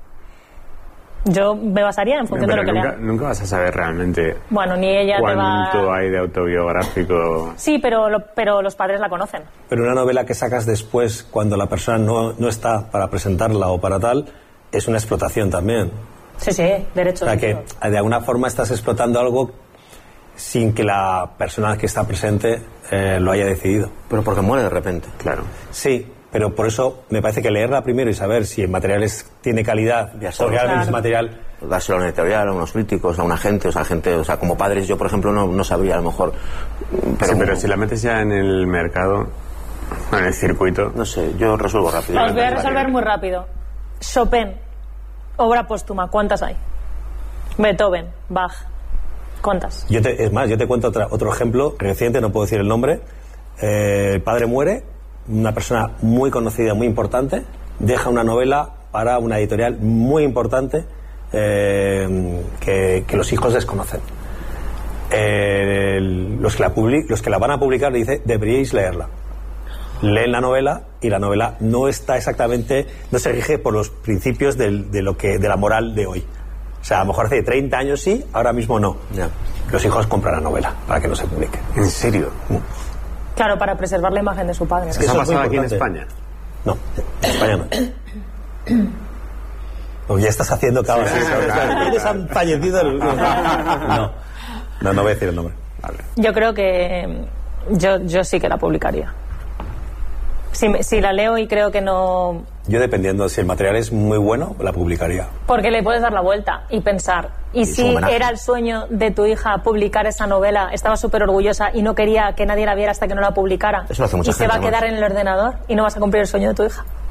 Speaker 6: Yo me basaría en función
Speaker 4: Pero
Speaker 6: de lo que
Speaker 4: nunca,
Speaker 6: lea.
Speaker 4: nunca vas a saber realmente
Speaker 6: Bueno, ni ella te va...
Speaker 4: cuánto hay de autobiográfico.
Speaker 6: Sí, pero, lo- pero los padres la conocen.
Speaker 5: Pero una novela que sacas después, cuando la persona no, no está para presentarla o para tal, es una explotación también.
Speaker 6: Sí, sí, derecho.
Speaker 5: O sea que de alguna forma estás explotando algo sin que la persona que está presente eh, lo haya decidido.
Speaker 7: Pero porque muere de repente.
Speaker 4: Claro.
Speaker 5: Sí, pero por eso me parece que leerla primero y saber si el material es, tiene calidad,
Speaker 7: Ya
Speaker 5: o
Speaker 7: sabes.
Speaker 5: realmente es
Speaker 6: Claro.
Speaker 5: material.
Speaker 7: Dárselo a una editorial, a unos críticos, a una gente, o sea, gente, o sea, como padres yo, por ejemplo, no, no sabría a lo mejor. Pero,
Speaker 4: Sí, pero si la metes ya en el mercado, en el circuito.
Speaker 7: no sé, yo resuelvo rápido.
Speaker 6: Os voy a resolver muy rápido. Chopin, obra póstuma, ¿cuántas hay? Beethoven, Bach, ¿cuántas?
Speaker 5: Yo te- es más, yo te cuento otra- otro ejemplo reciente, no puedo decir el nombre. Eh, el padre muere, una persona muy conocida, muy importante, deja una novela para una editorial muy importante eh, que, que los hijos desconocen. Eh, el- los, que la publi- los que la van a publicar le dice, deberíais leerla. Leen la novela y la novela no está exactamente, no se rige por los principios del- de, lo que, de la moral de hoy. O sea, a lo mejor hace treinta años sí, ahora mismo no.
Speaker 7: Ya.
Speaker 5: Los hijos compran la novela para que no se publique.
Speaker 4: ¿En serio?
Speaker 6: Claro, para preservar la imagen de su padre.
Speaker 5: Es que
Speaker 4: ¿Eso ha
Speaker 5: eso es muy
Speaker 4: pasado aquí en
Speaker 5: importante.
Speaker 4: España?
Speaker 5: No, en España no. Pues ya estás haciendo cabas.
Speaker 4: Sí, sí, claro, claro,
Speaker 5: ¿Quiénes
Speaker 4: claro.
Speaker 5: han fallecido? el- No, no, no voy a decir el nombre.
Speaker 4: Vale.
Speaker 6: Yo creo que yo, yo sí que la publicaría. Si, me- si la leo y creo que no...
Speaker 5: Yo dependiendo, si el material es muy bueno, la publicaría.
Speaker 6: Porque le puedes dar la vuelta y pensar, ¿y
Speaker 7: es un
Speaker 6: si
Speaker 7: homenaje.
Speaker 6: era el sueño de tu hija publicar esa novela? Estaba súper orgullosa y no quería que nadie la viera hasta que no la publicara.
Speaker 7: Eso lo hace mucha
Speaker 6: y se
Speaker 7: gente,
Speaker 6: va a quedar
Speaker 7: además.
Speaker 6: en el ordenador y no vas a cumplir el sueño de tu hija.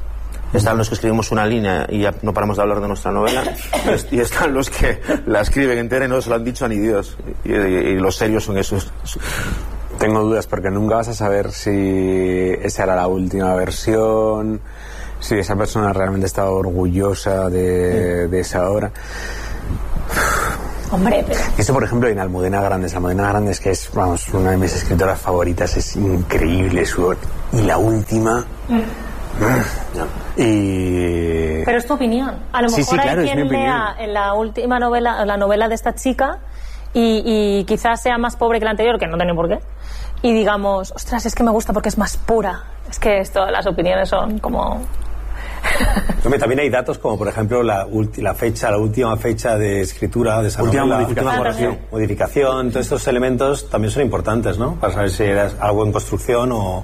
Speaker 7: Están los que escribimos una línea y ya no paramos de hablar de nuestra novela, y están los que la escriben entera y no se lo han dicho a ni Dios. Y, y, y los serios son esos.
Speaker 4: Tengo dudas porque nunca vas a saber si esa era la última versión, si esa persona realmente estaba orgullosa de, de esa obra.
Speaker 6: Hombre, pero...
Speaker 4: Esto, por ejemplo, en Almudena Grandes. Almudena Grandes, que es, vamos, una de mis escritoras favoritas, es increíble su obra. Y la última... Mm. Mm. Y...
Speaker 6: Pero es tu opinión. A lo mejor
Speaker 4: sí, sí, claro,
Speaker 6: hay quien lea en la última novela, la novela de esta chica, y, y quizás sea más pobre que la anterior, que no tiene por qué, y digamos, ostras, es que me gusta porque es más pura. Es que esto, las opiniones son como...
Speaker 5: Hombre, también hay datos como, por ejemplo, la, ulti, la fecha, la última fecha de escritura de esa
Speaker 4: última
Speaker 5: novela,
Speaker 4: modificación.
Speaker 5: Última ah, modificación. Todos estos elementos también son importantes, ¿no? Para saber si era algo en construcción o,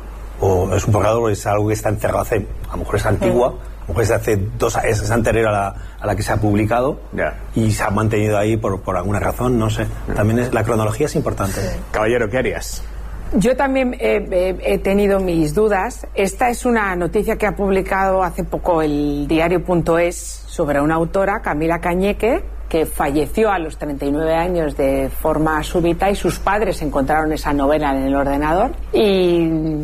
Speaker 5: o es un borrador o es algo que está encerrado hace, a lo mejor es antigua, a lo mejor es hace dos años, es anterior a la, a la que se ha publicado,
Speaker 4: yeah.
Speaker 5: y se ha mantenido ahí por, por alguna razón, no sé. Yeah. También es, la cronología es importante.
Speaker 4: Sí. Caballero, ¿qué harías?
Speaker 8: Yo también eh, eh, he tenido mis dudas. Esta es una noticia que ha publicado hace poco el diario punto es sobre una autora, Camila Cañeque, que falleció a los treinta y nueve años de forma súbita, y sus padres encontraron esa novela en el ordenador. Y,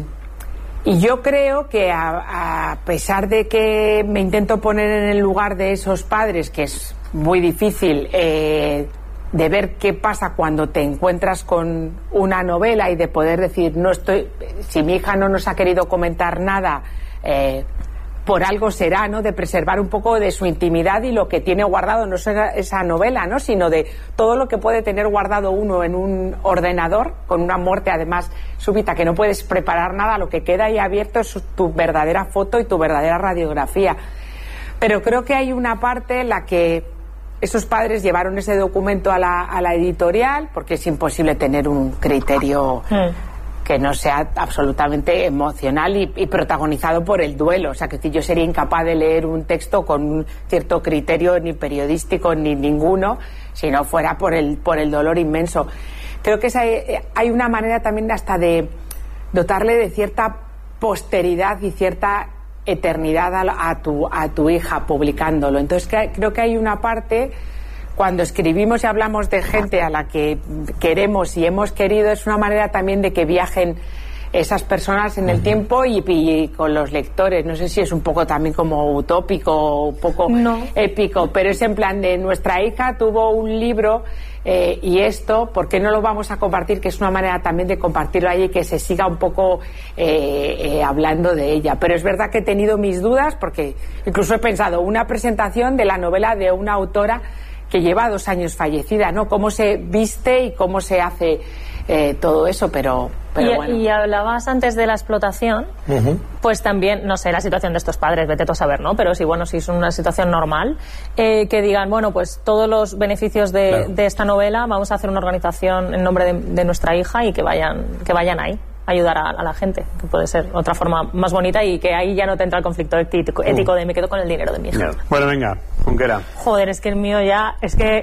Speaker 8: y yo creo que a, a pesar de que me intento poner en el lugar de esos padres, que es muy difícil... Eh, de ver qué pasa cuando te encuentras con una novela y de poder decir, no estoy, si mi hija no nos ha querido comentar nada, eh, por algo será, ¿no? De preservar un poco de su intimidad y lo que tiene guardado, no solo esa novela, ¿no? Sino de todo lo que puede tener guardado uno en un ordenador, con una muerte además súbita, que no puedes preparar nada, lo que queda ahí abierto es tu verdadera foto y tu verdadera radiografía. Pero creo que hay una parte en la que esos padres llevaron ese documento a la, a la editorial, porque es imposible tener un criterio que no sea absolutamente emocional y, y protagonizado por el duelo. O sea, que yo sería incapaz de leer un texto con un cierto criterio ni periodístico ni ninguno, si no fuera por el, por el dolor inmenso. Creo que esa, hay una manera también hasta de dotarle de cierta posteridad y cierta eternidad a, a, tu, a tu hija publicándolo. Entonces que, creo que hay una parte, cuando escribimos y hablamos de gente a la que queremos y hemos querido, es una manera también de que viajen esas personas en el tiempo y, y con los lectores. No sé si es un poco también como utópico o un poco
Speaker 6: no.
Speaker 8: épico, pero es en plan de nuestra hija tuvo un libro eh, y esto, ¿por qué no lo vamos a compartir? Que es una manera también de compartirlo ahí y que se siga un poco eh, eh, hablando de ella. Pero es verdad que he tenido mis dudas, porque incluso he pensado una presentación de la novela de una autora que lleva dos años fallecida, ¿no? Cómo se viste y cómo se hace eh, todo eso, pero, pero
Speaker 6: y,
Speaker 8: bueno.
Speaker 6: Y hablabas antes de la explotación, uh-huh. Pues también, no sé, la situación de estos padres, vete tú a saber, ¿no? Pero sí, bueno, si es una situación normal, eh, que digan, bueno, pues todos los beneficios de, claro. de esta novela, vamos a hacer una organización en nombre de, de nuestra hija y que vayan, que vayan ahí. Ayudar a, a la gente, que puede ser otra forma más bonita y que ahí ya no te entra el conflicto ético, ético de me quedo con el dinero de mi hija.
Speaker 4: No. Bueno, venga, Junquera.
Speaker 6: Joder, es que el mío ya, es que...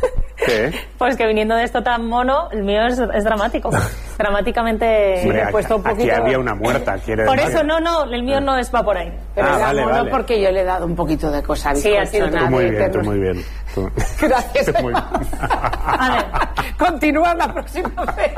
Speaker 4: ¿Qué?
Speaker 6: Pues que viniendo de esto tan mono, el mío es, es dramático. Dramáticamente...
Speaker 4: Hombre,
Speaker 6: he puesto un
Speaker 4: aquí
Speaker 6: poquito...
Speaker 4: había una muerta, quiere
Speaker 6: Por
Speaker 4: decir.
Speaker 6: eso, no, no, el mío no es va por ahí.
Speaker 8: Pero
Speaker 4: ah,
Speaker 8: era
Speaker 4: vale,
Speaker 8: mono
Speaker 4: vale.
Speaker 8: porque yo le he dado un poquito de cosa
Speaker 6: sí, así
Speaker 4: tú muy bien, tú muy bien. Tú...
Speaker 8: Gracias.
Speaker 4: Muy bien.
Speaker 6: A ver.
Speaker 8: Continúa la próxima vez.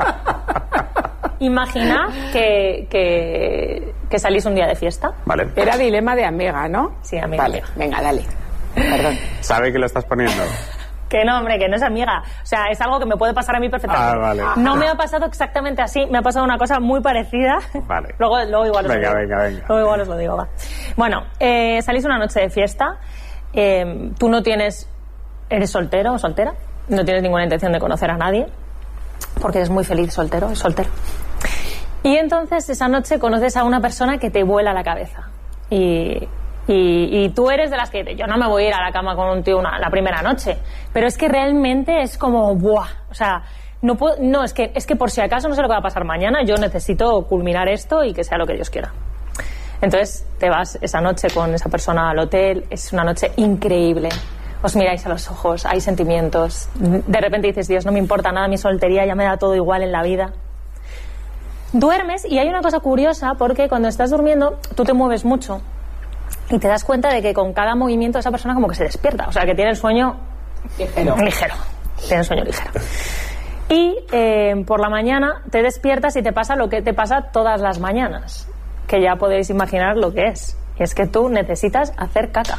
Speaker 6: Imagina que, que, que salís un día de fiesta.
Speaker 4: Vale.
Speaker 8: Era dilema de amiga, ¿no?
Speaker 6: Sí, amiga.
Speaker 8: Vale, venga, dale. Perdón.
Speaker 4: ¿Sabe que lo estás poniendo?
Speaker 6: Que no, hombre, que no es amiga. O sea, es algo que me puede pasar a mí perfectamente.
Speaker 4: Ah, vale.
Speaker 6: No me ha pasado exactamente así, me ha pasado una cosa muy parecida.
Speaker 4: Vale.
Speaker 6: Luego, luego igual os
Speaker 4: venga,
Speaker 6: lo digo.
Speaker 4: Venga, venga,
Speaker 6: Luego igual os lo digo, va. Bueno, eh, salís una noche de fiesta, eh, tú no tienes... Eres soltero o soltera, no tienes ninguna intención de conocer a nadie, porque eres muy feliz soltero, es soltero. Y entonces esa noche conoces a una persona que te vuela la cabeza. Y, y, y tú eres de las que dices, yo no me voy a ir a la cama con un tío una, la primera noche. Pero es que realmente es como, ¡buah! O sea, no puedo, no, es que, es que por si acaso no sé lo que va a pasar mañana, yo necesito culminar esto y que sea lo que Dios quiera. Entonces te vas esa noche con esa persona al hotel, es una noche increíble. Os miráis a los ojos, hay sentimientos. De repente dices, Dios, no me importa nada mi soltería, ya me da todo igual en la vida. Duermes y hay una cosa curiosa porque cuando estás durmiendo tú te mueves mucho y te das cuenta de que con cada movimiento esa persona como que se despierta, o sea, que tiene el sueño ligero, ligero. Tiene el sueño ligero. Y eh, por la mañana te despiertas y te pasa lo que te pasa todas las mañanas, que ya podéis imaginar lo que es. Y es que tú necesitas hacer caca.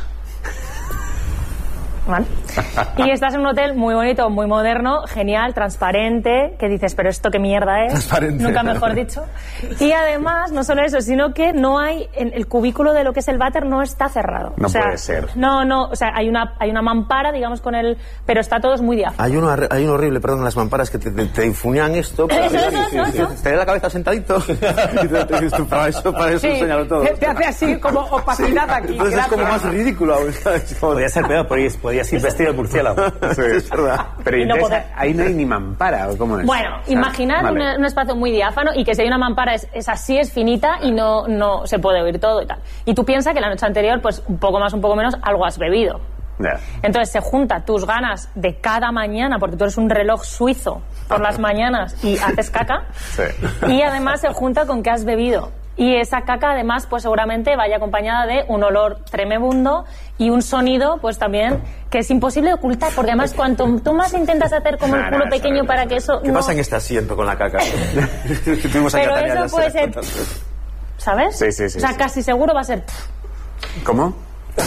Speaker 6: ¿Vale? Y estás en un hotel muy bonito, muy moderno, genial, transparente, que dices, pero esto qué mierda es,
Speaker 7: transparente.
Speaker 6: Nunca mejor dicho. Y además, no solo eso, sino que no hay, en el cubículo de lo que es el váter no está cerrado.
Speaker 4: No
Speaker 6: o sea,
Speaker 4: puede ser.
Speaker 6: No, no, o sea, hay una, hay una mampara, digamos, con el, pero está todo es muy diáfano.
Speaker 7: Hay uno, hay uno horrible, perdón, las mamparas que te, te, te infunían esto. Pero
Speaker 6: Eso, eso, eso, eso.
Speaker 7: Te da la cabeza sentadito. Y te, te, te, para eso, para eso
Speaker 8: Sí,
Speaker 7: enseñarlo todo.
Speaker 8: te, te hace así como opacidad aquí.
Speaker 7: Entonces es como más ridículo.
Speaker 5: Podría ser peor, podías, podías ir vestido de murciélago.
Speaker 7: Sí, es verdad.
Speaker 4: Pero
Speaker 6: Y no
Speaker 4: entonces,
Speaker 6: poder.
Speaker 4: ahí no hay ni mampara, ¿o cómo es?
Speaker 6: Bueno,
Speaker 4: O sea,
Speaker 6: imaginad
Speaker 4: vale.
Speaker 6: una- un espacio muy diáfano y que si hay una mampara es, es así, es finita y no, no se puede oír todo y tal. Y tú piensas que la noche anterior, pues un poco más, un poco menos, algo has bebido.
Speaker 4: Ya.
Speaker 6: Entonces se junta tus ganas de cada mañana, porque tú eres un reloj suizo por las mañanas y haces caca,
Speaker 4: Sí.
Speaker 6: y además se junta con que has bebido. Y esa caca además pues seguramente vaya acompañada de un olor tremebundo y un sonido pues también que es imposible de ocultar, porque además cuanto tú más intentas hacer como el
Speaker 4: No,
Speaker 6: culo
Speaker 4: no,
Speaker 6: pequeño
Speaker 4: eso,
Speaker 6: para
Speaker 4: eso.
Speaker 6: que eso
Speaker 7: ¿Qué
Speaker 6: no...
Speaker 7: pasa en este asiento con la caca? Tuvimos a
Speaker 6: Pero
Speaker 7: Catania,
Speaker 6: eso
Speaker 7: ya
Speaker 6: puede
Speaker 7: se
Speaker 6: ser...
Speaker 7: las cuentas.
Speaker 6: ¿Sabes?
Speaker 4: Sí, sí, sí,
Speaker 6: O sea,
Speaker 4: sí.
Speaker 6: casi seguro va a ser...
Speaker 4: ¿Cómo?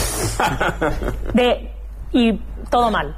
Speaker 6: de y todo mal.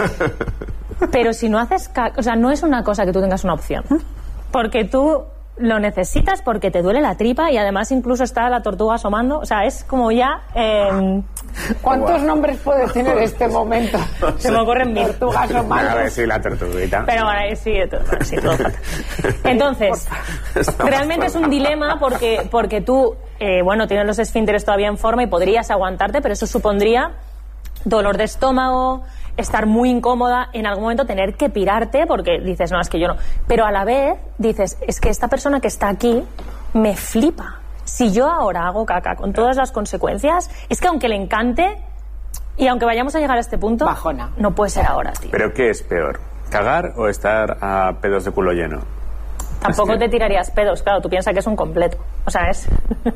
Speaker 6: Pero si no haces caca, o sea, no es una cosa que tú tengas una opción, porque tú lo necesitas porque te duele la tripa y además incluso está la tortuga asomando, o sea, es como ya eh,
Speaker 8: ¿Cuántos nombres puede tener este momento?
Speaker 6: se me ocurren mil.
Speaker 8: Tortugas o
Speaker 4: A
Speaker 8: manos.
Speaker 4: ver, sí, la tortuguita.
Speaker 6: Pero bueno, ahí sí, todo, bueno, sí, todo fatal. Entonces, realmente es un dilema porque, porque tú, eh, bueno, tienes los esfínteres todavía en forma y podrías aguantarte, pero eso supondría dolor de estómago, estar muy incómoda, en algún momento tener que pirarte porque dices, no, es que yo no. Pero a la vez dices, es que esta persona que está aquí me flipa. Si yo ahora hago caca con todas las consecuencias, es que aunque le encante y aunque vayamos a llegar a este punto,
Speaker 8: Bajona.
Speaker 6: no puede ser ahora, tío.
Speaker 4: ¿Pero qué es peor? ¿Cagar o estar a pedos de culo lleno?
Speaker 6: Tampoco
Speaker 4: Es que-
Speaker 6: te tirarías pedos, claro, tú piensas que es un completo. O sea, es...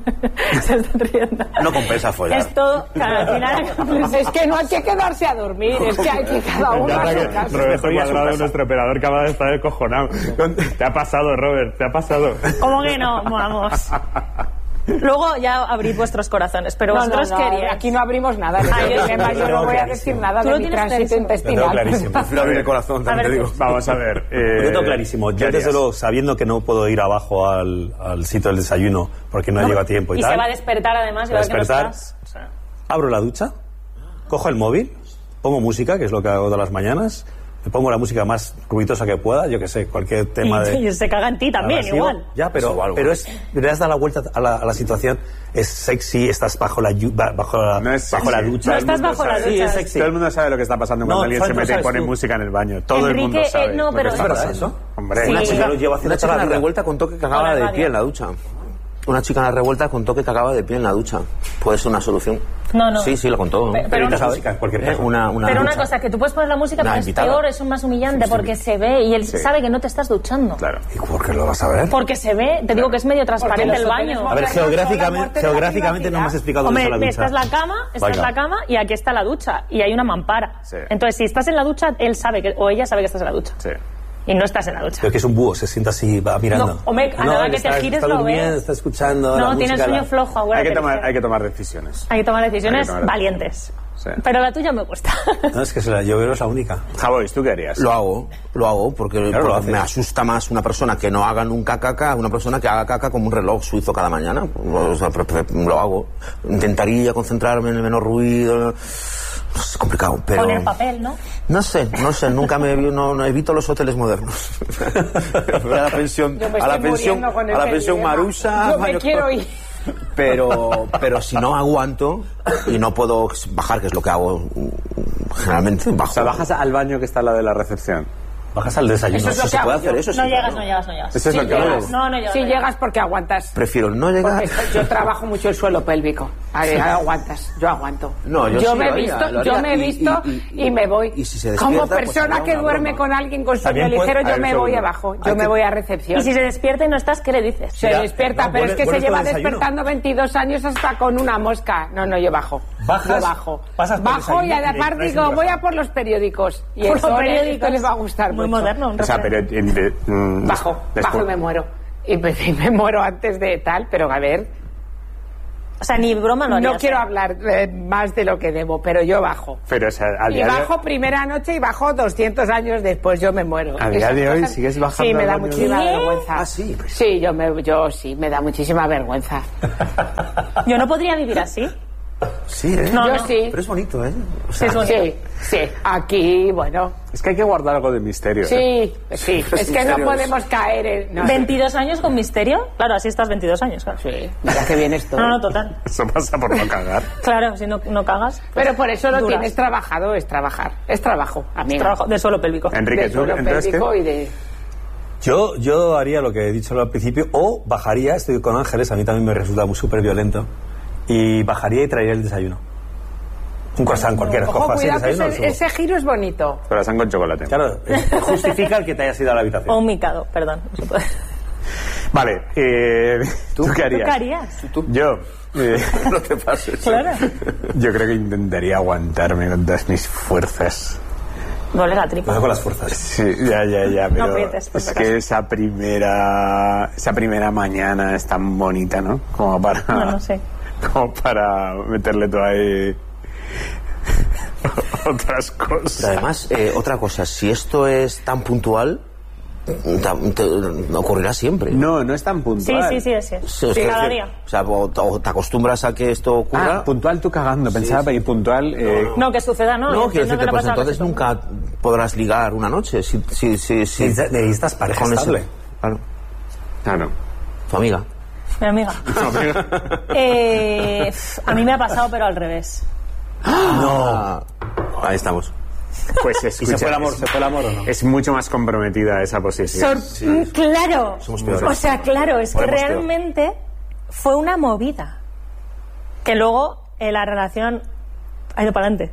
Speaker 6: Se están riendo.
Speaker 7: No compensa follar.
Speaker 6: Es todo... Claro, al final...
Speaker 8: Es que no hay que quedarse a dormir, es que hay que cada uno a su casa.
Speaker 4: Roberto Cuadrado, nuestro operador, acaba de estar descojonado. Te ha pasado, Robert, te ha pasado.
Speaker 6: ¿Cómo que no? Vamos. Luego ya abrid vuestros corazones, pero
Speaker 8: No, no,
Speaker 6: vosotros
Speaker 8: no,
Speaker 6: queríais.
Speaker 8: aquí no abrimos nada.
Speaker 6: Ah, yo-
Speaker 8: Además, yo no voy a decir nada
Speaker 6: Tú
Speaker 8: de
Speaker 6: lo
Speaker 8: mi
Speaker 6: tienes
Speaker 8: tránsito
Speaker 6: clarísimo.
Speaker 5: Lo tengo
Speaker 8: intestinal.
Speaker 5: clarísimo.
Speaker 7: Prefiero abrir el corazón,
Speaker 6: A
Speaker 7: también te
Speaker 6: ver,
Speaker 7: digo.
Speaker 4: Vamos a ver. Eh,
Speaker 5: Yo tengo clarísimo. Yo
Speaker 4: ¿qué
Speaker 5: desde
Speaker 4: harías?
Speaker 5: luego, sabiendo que no puedo ir abajo al, al sitio del desayuno porque no, llego a tiempo y,
Speaker 6: Y
Speaker 5: tal,
Speaker 6: se va a despertar además y va a ver que no
Speaker 5: despertar.
Speaker 6: estás. O sea,
Speaker 5: abro la ducha, cojo el móvil, pongo música, que es lo que hago todas las mañanas, me pongo la música más ruidosa que pueda, yo que sé, cualquier tema
Speaker 6: y,
Speaker 5: de...
Speaker 6: y se caga en ti también,
Speaker 5: abrasivo.
Speaker 6: igual.
Speaker 5: Ya, pero,
Speaker 7: Eso, algo.
Speaker 5: pero es, le has dado la vuelta a la, a la situación, es sexy, estás bajo la, llu- ba- bajo la,
Speaker 4: No es
Speaker 5: bajo la
Speaker 4: sexy.
Speaker 5: ducha.
Speaker 6: No estás bajo la
Speaker 5: Sí,
Speaker 6: ducha.
Speaker 5: es sexy.
Speaker 4: Todo el mundo sabe lo que está pasando cuando
Speaker 5: No,
Speaker 4: alguien
Speaker 5: Frank,
Speaker 4: se
Speaker 5: no
Speaker 4: mete y
Speaker 5: sabes
Speaker 4: pone
Speaker 5: tú.
Speaker 4: música en el baño. Todo el
Speaker 6: Enrique,
Speaker 4: mundo sabe.
Speaker 6: eh, no,
Speaker 4: lo que
Speaker 6: pero-
Speaker 4: está
Speaker 6: ¿Es verdad
Speaker 4: pasando.
Speaker 5: eso?
Speaker 4: Hombre,
Speaker 6: Sí.
Speaker 5: Una chica lo lleva haciendo
Speaker 7: Una chica
Speaker 5: toda
Speaker 7: en
Speaker 5: la
Speaker 7: la
Speaker 5: vida.
Speaker 7: revuelta contó que
Speaker 6: Con
Speaker 7: cagaba
Speaker 6: la
Speaker 7: de
Speaker 6: radio.
Speaker 7: pie en la ducha. Una chica en la revuelta contó que cagaba de pie en la ducha. Puede ser una solución.
Speaker 6: No, no.
Speaker 7: Sí, sí, lo contó. ¿no?
Speaker 6: Pero-
Speaker 5: Pero
Speaker 6: una-
Speaker 5: la música, en cualquier
Speaker 7: Eh,
Speaker 5: caso.
Speaker 7: Una, una
Speaker 6: Pero una
Speaker 7: ducha.
Speaker 6: cosa, que tú puedes poner la música,
Speaker 7: Una
Speaker 6: pero es
Speaker 7: invitada.
Speaker 6: peor, es más humillante porque se ve y él
Speaker 4: Sí.
Speaker 6: sabe que no te estás duchando.
Speaker 4: Claro.
Speaker 5: ¿Y por qué lo vas a ver?
Speaker 6: Porque se ve, te digo que es medio transparente
Speaker 8: los
Speaker 6: el
Speaker 8: hoteles
Speaker 6: baño.
Speaker 5: A ver,
Speaker 8: modernos son la
Speaker 5: geográficamente,
Speaker 8: muerte de la
Speaker 5: geográficamente no me has
Speaker 8: privacidad.
Speaker 5: explicado dónde está la
Speaker 6: Hombre,
Speaker 5: ducha.
Speaker 6: esta es la cama, esta es
Speaker 5: Venga.
Speaker 6: la cama y aquí está la ducha y hay una mampara.
Speaker 4: Sí.
Speaker 6: Entonces, si estás en la ducha, él sabe que, o ella sabe que estás en la ducha.
Speaker 4: Sí.
Speaker 6: Y no estás en la ducha.
Speaker 5: Pero que es un búho, se sienta así, va mirando.
Speaker 6: No, hombre, a nada
Speaker 5: él
Speaker 6: que te
Speaker 5: está-
Speaker 6: gires
Speaker 5: está
Speaker 6: lo
Speaker 5: durmiendo,
Speaker 6: ves.
Speaker 5: está escuchando
Speaker 6: No,
Speaker 5: la
Speaker 6: tiene el
Speaker 5: música,
Speaker 6: sueño
Speaker 5: la-
Speaker 6: flojo,
Speaker 4: Hay
Speaker 6: acuérdate.
Speaker 4: que, tomar, hay que tomar decisiones.
Speaker 6: Hay que tomar decisiones
Speaker 4: Hay que tomar
Speaker 6: valientes.
Speaker 4: Sí.
Speaker 6: Pero la tuya me cuesta.
Speaker 5: No, es que se la, yo creo que es la única.
Speaker 4: Javois, ¿tú qué harías?
Speaker 7: Lo hago, lo hago, porque,
Speaker 5: Claro, lo
Speaker 7: porque
Speaker 5: haces.
Speaker 7: me asusta más una persona que no haga nunca caca, una persona que haga caca como un reloj suizo cada mañana. O sea, pre- pre- lo hago. Intentaría concentrarme en el menor ruido. Es complicado, pero...
Speaker 6: Poner papel, ¿no?
Speaker 7: No sé, no sé, nunca me no, no evito los hoteles modernos. Voy a la pensión,
Speaker 8: Yo me
Speaker 7: a la
Speaker 8: estoy
Speaker 7: pensión,
Speaker 8: muriendo con
Speaker 7: a la
Speaker 8: ese
Speaker 7: pensión
Speaker 8: dilema.
Speaker 7: Marusa.
Speaker 8: Yo me
Speaker 7: baño-
Speaker 8: quiero ir.
Speaker 7: Pero, pero si no aguanto y no puedo bajar, que es lo que hago mm, generalmente, bajo.
Speaker 4: O sea, bajas al baño que está al lado de la recepción.
Speaker 5: Bajas al desayuno.
Speaker 8: Eso es lo
Speaker 7: ¿Se
Speaker 8: que
Speaker 7: puede
Speaker 8: hago
Speaker 7: hacer
Speaker 8: yo.
Speaker 7: eso?
Speaker 6: No
Speaker 7: Sí,
Speaker 6: llegas,
Speaker 7: claro.
Speaker 6: no llegas, no llegas.
Speaker 4: Eso es
Speaker 8: Sí
Speaker 4: lo que hago.
Speaker 8: llegas.
Speaker 6: No, no llegas.
Speaker 8: Sí
Speaker 6: no llegas.
Speaker 8: llegas porque aguantas.
Speaker 7: Prefiero no llegar.
Speaker 8: Porque esto- yo trabajo mucho el suelo pélvico. Ahí aguantas, yo aguanto.
Speaker 7: No, yo sí
Speaker 8: me he
Speaker 7: lo haría,
Speaker 8: visto,
Speaker 7: lo
Speaker 8: yo
Speaker 7: haría
Speaker 8: me he
Speaker 7: y-
Speaker 8: visto
Speaker 7: y-
Speaker 8: y,
Speaker 7: y-
Speaker 8: me voy.
Speaker 7: y si se
Speaker 8: Como
Speaker 7: despierta, pues
Speaker 8: persona
Speaker 7: sería
Speaker 8: que
Speaker 7: una
Speaker 8: duerme
Speaker 7: broma.
Speaker 8: con alguien con sueño
Speaker 5: También puede-
Speaker 8: ligero,
Speaker 4: a
Speaker 8: yo
Speaker 4: ver,
Speaker 8: me
Speaker 4: segundo.
Speaker 8: voy abajo. Yo
Speaker 5: Hay
Speaker 8: me
Speaker 5: que-
Speaker 8: voy a recepción.
Speaker 6: Y si se despierta y no estás, ¿qué le dices?
Speaker 8: Se
Speaker 5: Mira,
Speaker 8: despierta,
Speaker 5: no,
Speaker 8: pero
Speaker 5: vuelve-
Speaker 8: es que se
Speaker 5: vuelves
Speaker 8: lleva
Speaker 5: con el desayuno.
Speaker 8: despertando veintidós años hasta con una mosca. No, no, yo bajo.
Speaker 5: Bajas,
Speaker 8: Yo bajo.
Speaker 5: pasas por
Speaker 8: Bajo y
Speaker 5: desayuno y
Speaker 8: aparte
Speaker 5: traes
Speaker 8: digo,
Speaker 5: un
Speaker 8: voy
Speaker 5: brazo.
Speaker 8: a por los periódicos. Y
Speaker 6: Por
Speaker 8: eso
Speaker 6: los
Speaker 8: le-
Speaker 6: periódicos.
Speaker 8: esto les va a gustar
Speaker 6: Muy
Speaker 8: mucho.
Speaker 6: moderno. un
Speaker 4: O sea,
Speaker 6: referente.
Speaker 4: pero... en de- mm,
Speaker 8: Bajo,
Speaker 4: después-
Speaker 8: bajo y me muero. Y me, y me muero antes de tal, pero a ver,
Speaker 6: O sea, ni broma lo harías.
Speaker 8: no quiero
Speaker 6: ¿eh?
Speaker 8: hablar eh, más de lo que debo, pero yo bajo.
Speaker 4: Pero, o sea, a
Speaker 8: Y
Speaker 4: día de
Speaker 8: bajo primera noche y bajo doscientos años después, yo me muero.
Speaker 4: A día
Speaker 8: Esas
Speaker 4: de hoy
Speaker 8: cosas-
Speaker 4: sigues bajando
Speaker 8: Sí, me
Speaker 4: al
Speaker 8: da
Speaker 4: baño.
Speaker 8: muchísima
Speaker 6: ¿Qué?
Speaker 8: vergüenza.
Speaker 7: Ah, sí, pues.
Speaker 8: Sí, yo, me, yo sí, me da muchísima vergüenza.
Speaker 6: Yo no podría vivir así.
Speaker 7: Sí, ¿eh?
Speaker 6: No,
Speaker 8: yo
Speaker 6: no.
Speaker 8: sí.
Speaker 7: Pero es bonito, ¿eh? O
Speaker 6: Sí,
Speaker 7: sea,
Speaker 6: es bonito.
Speaker 8: Sí, sí. Aquí, bueno.
Speaker 4: Es que hay que guardar algo de misterio. ¿eh?
Speaker 8: Sí, sí.
Speaker 7: Los
Speaker 8: Es que no
Speaker 7: misterios.
Speaker 8: podemos caer en... no sé.
Speaker 6: ¿veintidós años con misterio? Claro, así estás veintidós años, claro.
Speaker 8: Sí, mira que bien esto.
Speaker 6: No, no, total.
Speaker 4: Eso pasa por no cagar.
Speaker 6: Claro, si no, no cagas. pues
Speaker 8: Pero por eso lo
Speaker 6: duras.
Speaker 8: tienes trabajado, es trabajar. Es trabajo, amigo.
Speaker 6: Trabajo de suelo pélvico.
Speaker 4: Enrique,
Speaker 8: De
Speaker 4: ¿tú
Speaker 8: suelo
Speaker 4: entonces qué?
Speaker 8: pélvico y de...
Speaker 5: Yo, yo haría lo que he dicho al principio, o bajaría, estoy con Ángeles, a mí también me resulta muy súper violento, y bajaría y traería el desayuno. Un croissant cualquiera,
Speaker 8: Ojo,
Speaker 5: cojo así el
Speaker 8: cuidado que
Speaker 5: desayuno.
Speaker 8: ese,
Speaker 5: lo subo.
Speaker 8: ese giro es bonito.
Speaker 4: Corazón con chocolate.
Speaker 5: Claro, eh, justifica el que te hayas ido a la habitación.
Speaker 6: O un micado, perdón. no se puede.
Speaker 4: Vale, eh, ¿tú, qué
Speaker 6: ¿Tú
Speaker 4: harías?
Speaker 6: qué harías?
Speaker 4: Yo, eh,
Speaker 7: lo que pasa es
Speaker 6: Claro.
Speaker 4: yo creo que intentaría aguantarme con todas mis fuerzas.
Speaker 6: Duele la tripa.
Speaker 5: Cuidado con las fuerzas.
Speaker 4: Sí, ya, ya, ya, pero
Speaker 6: aprietes, por
Speaker 4: es
Speaker 6: si
Speaker 4: que
Speaker 6: acaso.
Speaker 4: esa primera, esa primera mañana es tan bonita, ¿no? Como para,
Speaker 6: No, no sé.
Speaker 4: como para meterle todo ahí otras cosas.
Speaker 7: Pero además, eh, otra cosa, si esto es tan puntual, ta- te- ocurrirá siempre.
Speaker 4: No, no es tan
Speaker 6: Sí,
Speaker 4: puntual.
Speaker 6: sí, sí, así es.
Speaker 7: Sí, es
Speaker 6: Sí,
Speaker 7: que-
Speaker 6: cada
Speaker 7: que-
Speaker 6: día.
Speaker 7: O sea, o, o te acostumbras a que esto ocurra.
Speaker 4: Ah, puntual tú cagando. Pensaba y puntual... eh,
Speaker 6: No, que suceda, ¿no?
Speaker 7: No,
Speaker 6: Entiendo
Speaker 7: quiero
Speaker 6: que
Speaker 7: decirte,
Speaker 6: le
Speaker 7: pues
Speaker 6: pasa a la
Speaker 7: entonces
Speaker 6: gente.
Speaker 7: nunca podrás ligar una noche. Si, si, si, si-
Speaker 5: Necesitas- Necesitas pareja
Speaker 7: con ese-
Speaker 5: estable.
Speaker 7: Claro,
Speaker 4: Claro.
Speaker 7: tu amiga.
Speaker 6: Mi amiga. Eh, pf, a mí me ha pasado, pero al revés.
Speaker 7: No. Ahí estamos.
Speaker 4: Pues
Speaker 5: ¿Y
Speaker 4: escucha,
Speaker 5: se fue el amor?
Speaker 4: es-
Speaker 5: ¿Se fue el amor o no?
Speaker 4: Es mucho más comprometida esa posición.
Speaker 6: Sor- mm, Claro.
Speaker 7: Somos peores.
Speaker 6: O sea, claro, es que
Speaker 5: Podemos peor.
Speaker 6: realmente fue una movida. Que luego eh, la relación ha ido para adelante.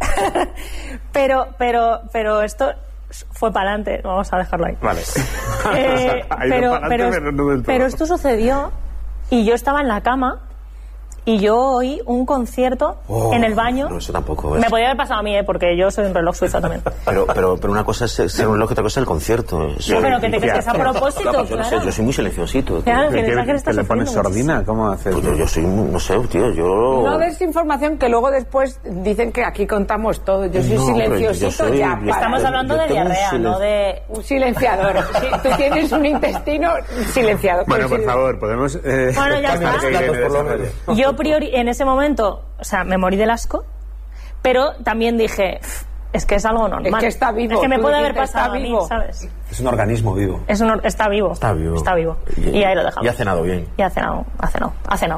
Speaker 6: pero, pero, pero esto fue para adelante. Vamos a dejarlo ahí.
Speaker 4: Vale.
Speaker 6: Eh,
Speaker 4: Ha ido
Speaker 6: pero,
Speaker 4: para
Speaker 6: pero,
Speaker 4: adelante, pero no del todo.
Speaker 6: pero esto sucedió y yo estaba en la cama y yo oí un concierto
Speaker 7: Oh,
Speaker 6: en el baño.
Speaker 7: No, eso tampoco es.
Speaker 6: Me podía haber pasado a mí, ¿eh? Porque yo soy un reloj suizo también.
Speaker 7: Pero, pero, pero una cosa es ser un reloj y otra cosa es el concierto. Eso-
Speaker 6: No, pero que te crees que es a propósito,
Speaker 7: Claro, pues yo no sé,
Speaker 6: claro.
Speaker 7: yo soy muy silenciosito. tío.
Speaker 6: Claro,
Speaker 4: ¿Qué,
Speaker 6: que
Speaker 4: qué-
Speaker 6: Ángel
Speaker 4: qué
Speaker 6: está
Speaker 4: le pones
Speaker 6: sufriendo
Speaker 4: sordina? ¿Cómo haces?
Speaker 7: Pues yo, yo soy, no sé, tío, yo...
Speaker 8: No des información que luego después dicen que aquí contamos todo. Yo soy
Speaker 7: No, pero yo
Speaker 8: silenciosito
Speaker 7: soy-
Speaker 8: ya.
Speaker 7: yo-
Speaker 8: para-
Speaker 6: Estamos
Speaker 7: Yo-
Speaker 6: hablando
Speaker 7: yo
Speaker 6: de
Speaker 7: tengo un
Speaker 6: diarrea,
Speaker 7: silencio.
Speaker 6: no de...
Speaker 8: Un silenciador. Sí, tú tienes un intestino silenciado.
Speaker 4: Bueno, por
Speaker 8: Pero sí-
Speaker 4: favor, podemos... Eh,
Speaker 6: Bueno, ya
Speaker 4: cambiar
Speaker 6: está.
Speaker 4: que Irene
Speaker 7: Por lo
Speaker 4: desarrolle.
Speaker 7: menos.
Speaker 6: Yo priori en ese momento, o sea, me morí del asco, pero también dije, "Pff, es que es algo normal.
Speaker 8: Es que está vivo,
Speaker 6: Es que me
Speaker 8: tú
Speaker 6: puede haber
Speaker 8: dijiste,
Speaker 6: pasado
Speaker 8: está
Speaker 6: a mí,
Speaker 8: vivo.
Speaker 6: ¿sabes?
Speaker 5: Es un organismo vivo.
Speaker 6: Es un, or- está vivo.
Speaker 7: Está vivo.
Speaker 6: Está vivo. Y, ahí lo dejamos.
Speaker 7: Y ha cenado bien.
Speaker 6: Y ha cenado, ha cenado, ha cenado.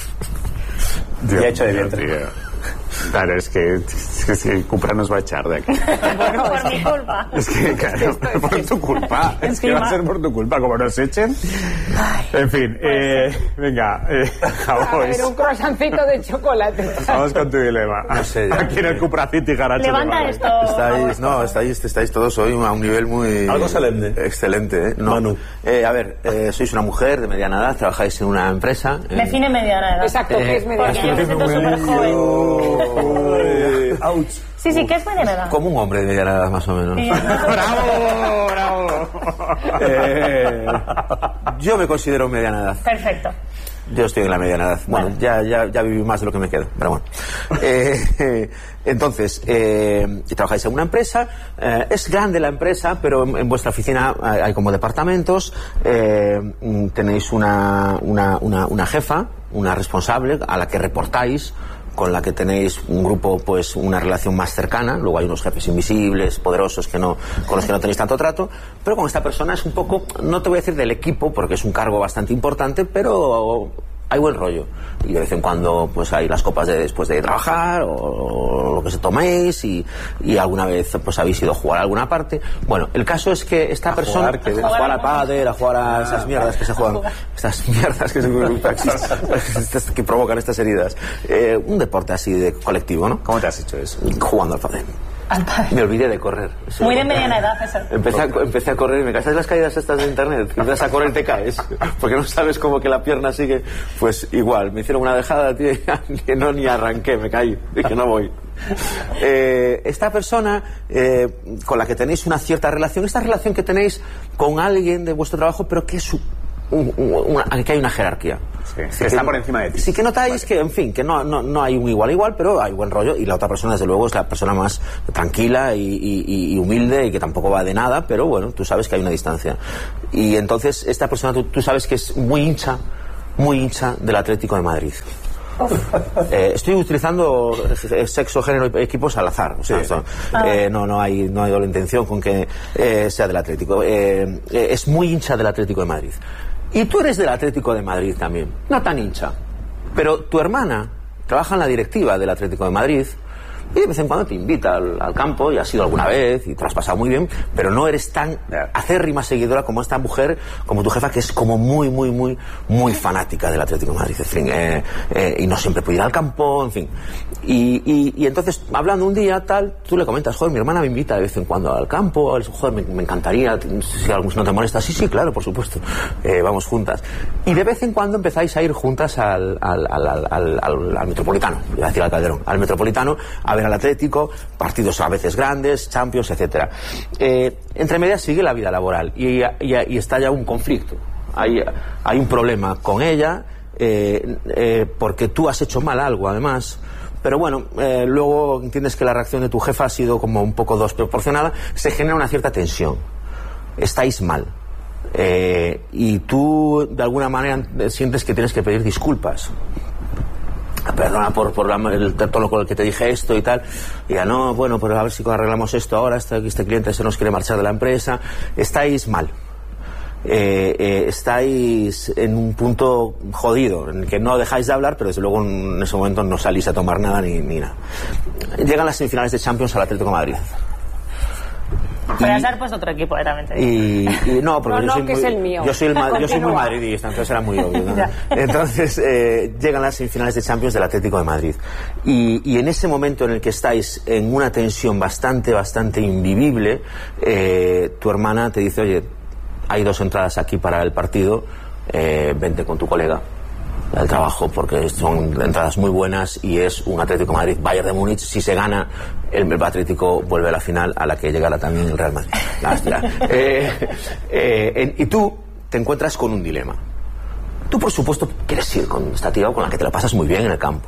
Speaker 4: Dios
Speaker 5: Y ha hecho de
Speaker 4: mío,
Speaker 5: vientre.
Speaker 4: tío. Claro, es que, es que Cupra nos va a echar de aquí.
Speaker 6: Bueno, por mi culpa.
Speaker 4: Es que, claro, por tu culpa. Es que va a ser por tu culpa, como nos echen. En fin, eh, venga, eh,
Speaker 8: A ver,
Speaker 4: Javois,
Speaker 8: un croissancito de chocolate.
Speaker 4: vamos con tu dilema.
Speaker 7: No sé, ya.
Speaker 4: Aquí en el Cupra City Garacho.
Speaker 6: Levanta
Speaker 4: de Madrid.
Speaker 6: esto.
Speaker 7: Estáis, no, estáis, estáis todos hoy a un nivel muy...
Speaker 5: Algo solemne.
Speaker 7: Excelente, ¿eh? No.
Speaker 5: Manu.
Speaker 7: Eh, a ver, eh, sois una mujer de mediana edad, trabajáis en una empresa... en-
Speaker 6: Define mediana edad.
Speaker 8: Exacto, que es media.
Speaker 6: Porque yo me siento súper joven.
Speaker 5: Eh, ouch.
Speaker 6: Sí, sí, ¿qué es mediana edad?
Speaker 7: Como un hombre de mediana edad, más o menos.
Speaker 6: Sí.
Speaker 4: ¡Bravo! ¡Bravo!
Speaker 7: Eh, yo me considero mediana edad.
Speaker 6: Perfecto.
Speaker 7: Yo estoy en la mediana edad. Bueno,
Speaker 6: Vale.
Speaker 7: ya, ya, ya viví más de lo que me queda, pero bueno. Eh, eh, entonces, eh, trabajáis en una empresa, eh, es grande la empresa, pero en, en vuestra oficina hay, hay como departamentos, eh, mm, tenéis una, una, una, una jefa, una responsable a la que reportáis, con la que tenéis un grupo, pues una relación más cercana. Luego hay unos jefes invisibles, poderosos, que no, con los que no tenéis tanto trato, pero con esta persona es un poco, no te voy a decir del equipo, porque es un cargo bastante importante, pero hay buen rollo. Y de vez en cuando pues hay las copas de después de trabajar o lo que se toméis y, y alguna vez pues habéis ido a jugar a alguna parte. Bueno, el caso es que esta
Speaker 4: a
Speaker 7: persona
Speaker 4: jugar, que
Speaker 7: a jugar a pádel, a jugar a esas mierdas que se juegan, estas mierdas que se que provocan estas heridas. Eh, un deporte así de colectivo, ¿no?
Speaker 4: ¿Cómo te has hecho eso?
Speaker 7: Jugando al pádel. Me olvidé de correr. Eso.
Speaker 6: Muy de mediana edad eso.
Speaker 7: Empecé a, empecé a correr y me caes las caídas estas de internet. Empiezas a correr y te caes. Porque no sabes cómo que la pierna sigue. Pues igual, me hicieron una dejada, tío, que no ni arranqué, me caí. Dije, no voy. Eh, esta persona eh, con la que tenéis una cierta relación, esta relación que tenéis con alguien de vuestro trabajo, pero que es un, un, una, que hay una jerarquía.
Speaker 4: Sí, que, que está por encima de ti.
Speaker 7: Sí, que notáis vale. que, en fin, que no, no, no hay un igual igual, pero hay buen rollo, y la otra persona, desde luego, es la persona más tranquila y, y, y humilde y que tampoco va de nada, pero bueno, tú sabes que hay una distancia. Y entonces, esta persona, tú, tú sabes que es muy hincha, muy hincha del Atlético de Madrid. Eh, estoy utilizando sexo, género y equipos al azar, o sea, sí. esto, eh, no, no hay no hay doble intención con que eh, sea del Atlético. Eh, eh, es muy hincha del Atlético de Madrid. Y tú eres del Atlético de Madrid también, no tan hincha, pero tu hermana trabaja en la directiva del Atlético de Madrid y de vez en cuando te invita al, al campo, y has ido alguna vez y te lo has pasado muy bien, pero no eres tan acérrima seguidora como esta mujer, como tu jefa, que es como muy, muy, muy, muy fanática del Atlético de Madrid, en fin, eh, eh, y no siempre puede ir al campo, en fin. Y, y, y entonces, hablando un día, tal, tú le comentas, joder, mi hermana me invita de vez en cuando al campo, joder, me, me encantaría, si no te molesta, sí, sí, claro, por supuesto, eh, vamos juntas. Y de vez en cuando empezáis a ir juntas al, al, al, al, al, al, al Metropolitano, iba a decir al Calderón, al Metropolitano, a ver al Atlético, partidos a veces grandes, Champions, etcétera. Eh, entre medias sigue la vida laboral y, y, y está ya un conflicto. Hay, hay un problema con ella, eh, eh, porque tú has hecho mal algo, además. Pero bueno, eh, luego entiendes que la reacción de tu jefa ha sido como un poco desproporcionada, se genera una cierta tensión. Estáis mal. Eh, y tú, de alguna manera, sientes que tienes que pedir disculpas. Perdona por, por la, el tono con el que te dije esto y tal. Y ya no, bueno, pues a ver si arreglamos esto ahora. Este, este cliente se nos quiere marchar de la empresa. Estáis mal. Eh, eh, estáis en un punto jodido, en el que no dejáis de hablar, pero desde luego en ese momento no salís a tomar nada ni, ni nada. Llegan las semifinales de Champions al Atlético de Madrid.
Speaker 6: Podrías haber puesto otro equipo, eh, también te digo.
Speaker 7: Y, y no, porque
Speaker 8: no,
Speaker 7: yo,
Speaker 8: no,
Speaker 7: soy
Speaker 8: que
Speaker 7: muy,
Speaker 8: es el mío.
Speaker 7: yo soy el yo soy muy madridista, entonces era muy obvio, ¿no? Entonces eh, llegan las semifinales de Champions del Atlético de Madrid y, y en ese momento en el que estáis en una tensión bastante, bastante invivible, eh, tu hermana te dice, oye, hay dos entradas aquí para el partido, eh, vente con tu colega al trabajo, porque son entradas muy buenas y es un Atlético de Madrid Bayern de Múnich. Si se gana, el, el Atlético vuelve a la final, a la que llegará también el Real Madrid. eh, eh, en, y tú te encuentras con un dilema. Tú, por supuesto, quieres ir con esta tía con la que te la pasas muy bien en el campo,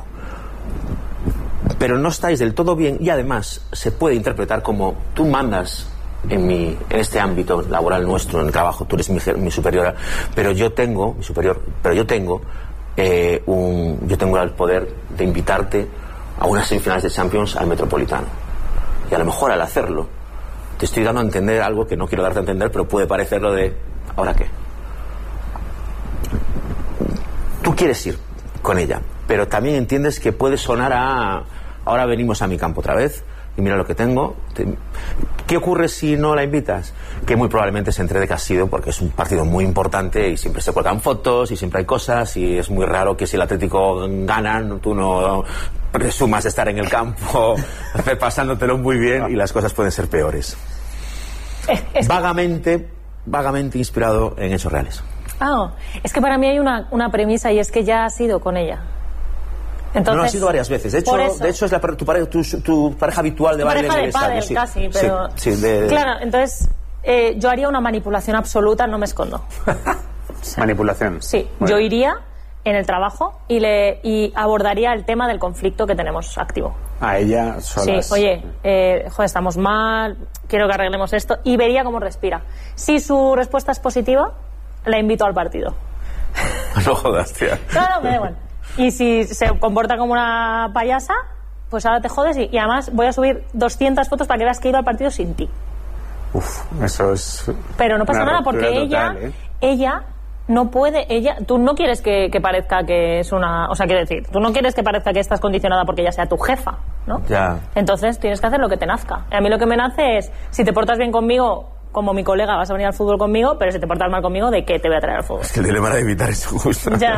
Speaker 7: pero no estáis del todo bien, y además se puede interpretar como tú mandas en mi en este ámbito laboral nuestro, en el trabajo, tú eres mi, mi superiora, pero yo tengo mi superior, pero yo tengo Eh, un, yo tengo el poder de invitarte a unas semifinales de Champions al Metropolitano, y a lo mejor al hacerlo te estoy dando a entender algo que no quiero darte a entender, pero puede parecerlo de ¿ahora qué? Tú quieres ir con ella, pero también entiendes que puede sonar a ahora venimos a mi campo otra vez y mira lo que tengo. ¿Qué ocurre si no la invitas? Que muy probablemente se entere de que has sido, porque es un partido muy importante y siempre se cuelgan fotos y siempre hay cosas, y es muy raro que si el Atlético gana tú no presumas de estar en el campo pasándotelo muy bien, y las cosas pueden ser peores.
Speaker 6: Es, es
Speaker 7: vagamente vagamente inspirado en hechos reales.
Speaker 6: Ah, es que para mí hay una, una premisa, y es que ya has ido con ella. Entonces,
Speaker 7: no, ha sido varias veces. De hecho, de hecho es la, tu, pareja, tu, tu pareja habitual de baile en el estadio.
Speaker 6: Sí, casi, pero...
Speaker 7: Sí, sí, de, de...
Speaker 6: Claro, entonces eh, yo haría una manipulación absoluta, no me escondo.
Speaker 4: O sea, manipulación.
Speaker 6: Sí,
Speaker 4: bueno.
Speaker 6: Yo iría en el trabajo y, le, y abordaría el tema del conflicto que tenemos activo.
Speaker 4: A ella solas.
Speaker 6: Sí, oye, eh, joder, estamos mal, quiero que arreglemos esto, y vería cómo respira. Si su respuesta es positiva, la invito al partido.
Speaker 7: No jodas, tía.
Speaker 6: Claro, me da igual. Y si se comporta como una payasa, pues ahora te jodes, y, y además voy a subir doscientas fotos para que veas que he ido al partido sin ti.
Speaker 4: Uf, eso es...
Speaker 6: Pero no pasa nada, porque ella,
Speaker 4: total, ¿eh?
Speaker 6: ella no puede ella, tú no quieres que, que parezca que es una, o sea, quiero decir, tú no quieres que parezca que estás condicionada porque ella sea tu jefa, ¿no?
Speaker 7: Ya.
Speaker 6: Entonces tienes que hacer lo que te nazca. A mí lo que me nace es, si te portas bien conmigo, como mi colega, vas a venir al fútbol conmigo, pero si te portas mal conmigo, ¿de qué te voy a traer al fútbol?
Speaker 7: Es que el dilema era evitar eso justo.
Speaker 6: Ya.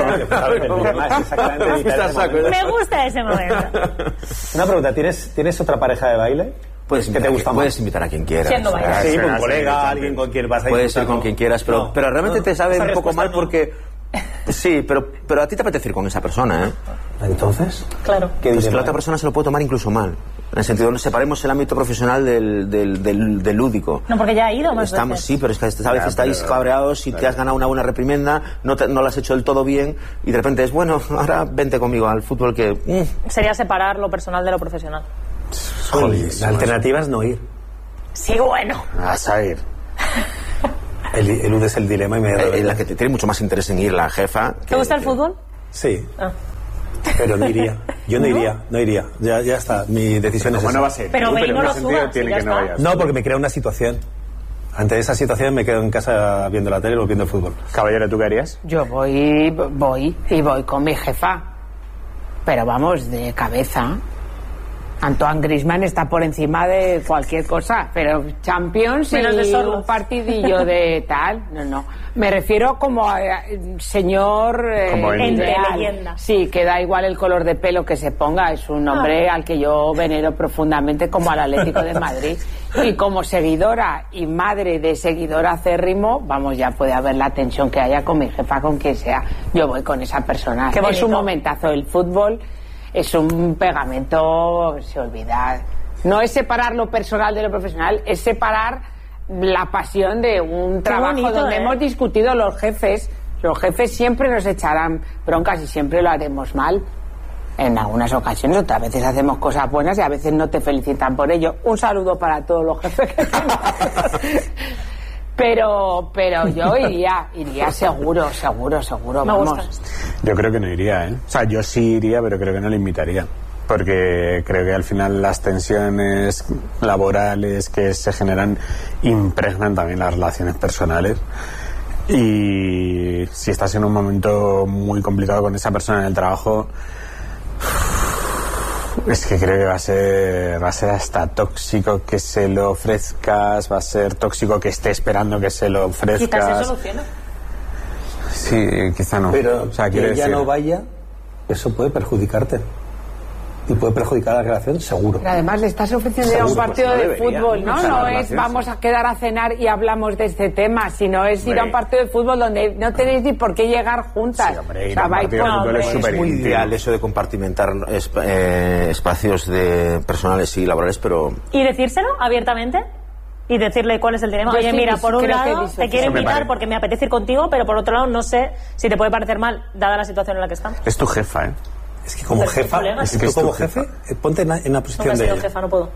Speaker 6: Me gusta ese momento.
Speaker 5: Una pregunta, ¿tienes, ¿tienes otra pareja de baile?
Speaker 7: Puedes
Speaker 5: ¿Qué
Speaker 7: invitar,
Speaker 5: te gusta más?
Speaker 7: puedes invitar a quien quieras.
Speaker 6: Siendo bailarín.
Speaker 5: Sí,
Speaker 4: sí,
Speaker 5: un
Speaker 4: sí,
Speaker 5: colega,
Speaker 4: sí,
Speaker 5: alguien con quien vas a
Speaker 7: Puedes ir
Speaker 5: disfrutar,
Speaker 7: con
Speaker 5: ¿no?
Speaker 7: quien quieras, pero,
Speaker 5: No,
Speaker 7: pero realmente
Speaker 5: no,
Speaker 7: te sabe
Speaker 5: esa
Speaker 7: un poco
Speaker 5: respuesta
Speaker 7: mal
Speaker 5: no.
Speaker 7: porque... Sí, pero, pero a ti te apetece ir con esa persona, ¿eh?
Speaker 5: Entonces,
Speaker 6: Claro.
Speaker 5: ¿qué
Speaker 7: Pues que
Speaker 5: dilema
Speaker 7: la otra
Speaker 5: hay?
Speaker 7: persona se lo puede tomar incluso mal. En el sentido, separemos el ámbito profesional del, del, del, del lúdico.
Speaker 6: No, porque ya ha ido más
Speaker 7: Estamos,
Speaker 6: veces.
Speaker 7: sí, pero es que a veces
Speaker 4: Ya,
Speaker 7: estáis
Speaker 4: pero-
Speaker 7: cabreados y te has ganado una buena reprimenda, no, te, no lo has hecho del todo bien y de repente es, bueno, ahora vente conmigo al fútbol que... mm,
Speaker 6: Sería separar lo personal de lo profesional.
Speaker 5: Oye, la alternativa es no ir.
Speaker 6: Sí, bueno.
Speaker 4: Vas a ir.
Speaker 5: El, eludes el dilema y me
Speaker 7: eh, la que te tiene mucho más interés en ir, la jefa...
Speaker 6: ¿Te
Speaker 7: que-
Speaker 6: gusta el
Speaker 7: que-
Speaker 6: fútbol?
Speaker 5: Sí,
Speaker 6: Ah.
Speaker 5: pero no iría. Yo no iría, no iría. Ya, ya está, mi decisión es
Speaker 4: ¿Cómo
Speaker 5: esa.
Speaker 4: no va a ser?
Speaker 6: Pero
Speaker 4: Tú,
Speaker 6: ve y
Speaker 4: en
Speaker 6: no
Speaker 4: qué
Speaker 6: lo
Speaker 4: sentido
Speaker 6: subas,
Speaker 4: tiene
Speaker 6: y ya
Speaker 4: que no
Speaker 6: está.
Speaker 4: vayas.
Speaker 5: No, porque me crea una situación. Ante esa situación me quedo en casa viendo la tele o viendo el fútbol.
Speaker 4: Caballero, ¿tú qué harías?
Speaker 8: Yo voy, voy y voy con mi jefa. Pero vamos, de cabeza. Antoine Griezmann está por encima de cualquier cosa, pero Champions
Speaker 6: Menos de
Speaker 8: y
Speaker 6: Sorloth.
Speaker 8: un partidillo de tal, no, no. Me refiero como a eh, señor eh,
Speaker 4: Como en-
Speaker 6: Entre
Speaker 8: ideal.
Speaker 6: leyendas.
Speaker 8: Sí, que da igual el color de pelo que se ponga, es un hombre
Speaker 6: Ah.
Speaker 8: al que yo venero profundamente como al Atlético de Madrid. Y como seguidora y madre de seguidor acérrimo, vamos, ya puede haber la tensión que haya con mi jefa, con quien sea. Yo voy con esa persona.
Speaker 6: Qué
Speaker 8: Es
Speaker 6: bonito.
Speaker 8: un momentazo. El fútbol es un pegamento, se olvida. No es separar lo personal de lo profesional, es separar la pasión de un trabajo
Speaker 6: bonito,
Speaker 8: donde
Speaker 6: ¿eh?
Speaker 8: hemos discutido los jefes. Los jefes siempre nos echarán broncas y siempre lo haremos mal. En algunas ocasiones, otras veces hacemos cosas buenas y a veces no te felicitan por ello. Un saludo para todos los jefes que tenemos. Pero, pero yo iría, iría seguro, seguro, seguro,
Speaker 6: Me
Speaker 8: vamos.
Speaker 6: gusta esto.
Speaker 4: Yo creo que no iría, ¿eh? O sea, yo sí iría, pero creo que no le invitaría. Porque creo que al final las tensiones laborales que se generan impregnan también las relaciones personales. Y si estás en un momento muy complicado con esa persona en el trabajo, es que creo que va a ser va a ser hasta tóxico que se lo ofrezcas, va a ser tóxico que esté esperando que se lo
Speaker 6: Quizás se
Speaker 4: ofrezcas.
Speaker 6: soluciona.
Speaker 4: Sí, quizá no.
Speaker 5: Pero
Speaker 4: o sea,
Speaker 5: que
Speaker 4: quiero
Speaker 5: ella
Speaker 4: decir,
Speaker 5: no vaya, eso puede perjudicarte. Y puede perjudicar la relación, seguro.
Speaker 8: Pero además le estás ofreciendo ir a un
Speaker 5: Seguro,
Speaker 8: partido
Speaker 5: pues no
Speaker 8: de
Speaker 5: debería,
Speaker 8: fútbol, ¿no?
Speaker 5: o sea,
Speaker 8: No
Speaker 5: la
Speaker 8: es
Speaker 5: relación,
Speaker 8: vamos a quedar a cenar y hablamos de este tema, sino es ir a un
Speaker 4: Hombre.
Speaker 8: partido de fútbol donde no tenéis ni por qué llegar juntas.
Speaker 4: Sí, hombre, ir
Speaker 8: O sea,
Speaker 4: a un
Speaker 8: vais
Speaker 4: partido de
Speaker 8: con-
Speaker 4: fútbol es
Speaker 8: hombre,
Speaker 4: súper
Speaker 7: muy
Speaker 4: íntimo.
Speaker 7: ideal eso de compartimentar esp- eh, espacios de personales y laborales, pero
Speaker 6: Y decírselo abiertamente y decirle cuál es el dilema.
Speaker 8: Yo
Speaker 6: Oye,
Speaker 8: sí
Speaker 6: mira,
Speaker 8: dis-
Speaker 6: por un
Speaker 8: creo que
Speaker 6: lado
Speaker 8: dices
Speaker 6: te quiero
Speaker 4: eso. Me
Speaker 6: invitar
Speaker 4: parece.
Speaker 6: porque me apetece ir contigo, pero por otro lado no sé si te puede parecer mal, dada la situación en la que estamos.
Speaker 4: es tu jefa, ¿eh?
Speaker 5: Es que como
Speaker 6: Pero
Speaker 5: jefa,
Speaker 6: colegas.
Speaker 5: es
Speaker 4: Es
Speaker 5: que
Speaker 4: que es
Speaker 5: como
Speaker 4: tu
Speaker 5: jefe,
Speaker 4: jefa.
Speaker 5: eh, ponte en la, en la
Speaker 6: Nunca
Speaker 5: posición
Speaker 6: he
Speaker 5: de
Speaker 6: sido
Speaker 5: ella.
Speaker 6: jefa, no puedo.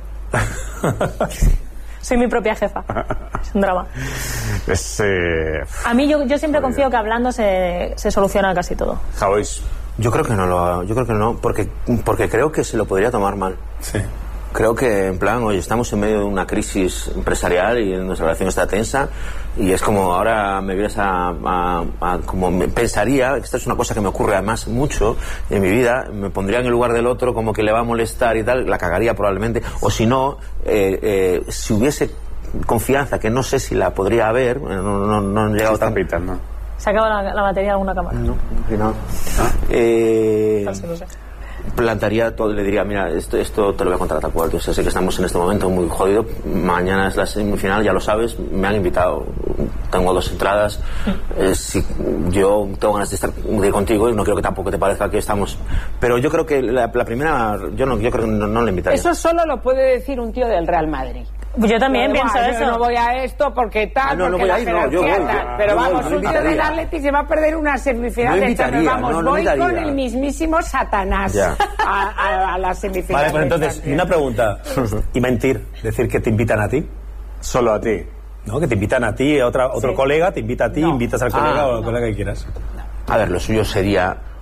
Speaker 6: Soy mi propia jefa. Es un drama.
Speaker 4: Es... Eh,
Speaker 6: A mí yo, yo siempre confío que hablando se, se soluciona casi todo.
Speaker 4: Javois.
Speaker 7: yo creo que no lo, yo creo que no, porque porque creo que se lo podría tomar mal.
Speaker 5: Sí.
Speaker 7: Creo que, en plan, oye, estamos en medio de una crisis empresarial y nuestra relación está tensa y es como ahora me vienes a, a, a como me pensaría, esta es una cosa que me ocurre además mucho en mi vida, me pondría en el lugar del otro como que le va a molestar y tal, la cagaría probablemente, o si no, eh, eh, si hubiese confianza, que no sé si la podría haber, no, no, no han llegado
Speaker 4: Está
Speaker 7: tan...
Speaker 4: pitando.
Speaker 6: ¿Se acaba la, la batería de alguna cámara?
Speaker 7: No, no. Eh,
Speaker 6: No sé, no sé.
Speaker 7: plantaría todo, le diría, mira, esto, esto te lo voy a contar tal cual, yo sé que estamos en este momento muy jodido, mañana es la semifinal, ya lo sabes, me han invitado, tengo dos entradas, eh, si yo tengo ganas de estar de ir contigo y no quiero que tampoco te parezca que estamos, pero yo creo que la, la primera, yo no, yo creo que no, no le invitaría.
Speaker 8: Eso solo lo puede decir un tío del Real Madrid.
Speaker 6: Yo también
Speaker 8: No,
Speaker 6: pienso
Speaker 8: yo
Speaker 6: eso.
Speaker 8: no voy a esto porque tal,
Speaker 7: Ah, no, no
Speaker 8: porque
Speaker 7: voy
Speaker 8: la
Speaker 7: a ir, no, yo
Speaker 8: jerarquía
Speaker 7: voy,
Speaker 8: tal.
Speaker 7: yo-
Speaker 8: Pero
Speaker 7: yo voy,
Speaker 8: vamos,
Speaker 7: yo
Speaker 8: un tío
Speaker 7: invitaría.
Speaker 8: del Atleti se va a perder una semifinal
Speaker 7: No
Speaker 8: de
Speaker 7: invitaría,
Speaker 8: Champions. Vamos,
Speaker 7: no, no
Speaker 8: voy
Speaker 7: invitaría.
Speaker 8: con el mismísimo Satanás
Speaker 7: Ya.
Speaker 8: a, a, a la semifinal.
Speaker 5: Vale, pues
Speaker 8: de
Speaker 5: entonces,
Speaker 8: Champions.
Speaker 5: una pregunta. Y mentir, decir que te invitan a ti.
Speaker 4: Solo a ti.
Speaker 5: ¿No? Que te invitan a ti, a otra, otro
Speaker 6: Sí.
Speaker 5: colega te invita a ti,
Speaker 8: No.
Speaker 5: invitas al
Speaker 7: Ah,
Speaker 5: colega o al
Speaker 7: no.
Speaker 5: colega que quieras.
Speaker 7: A ver, lo suyo sería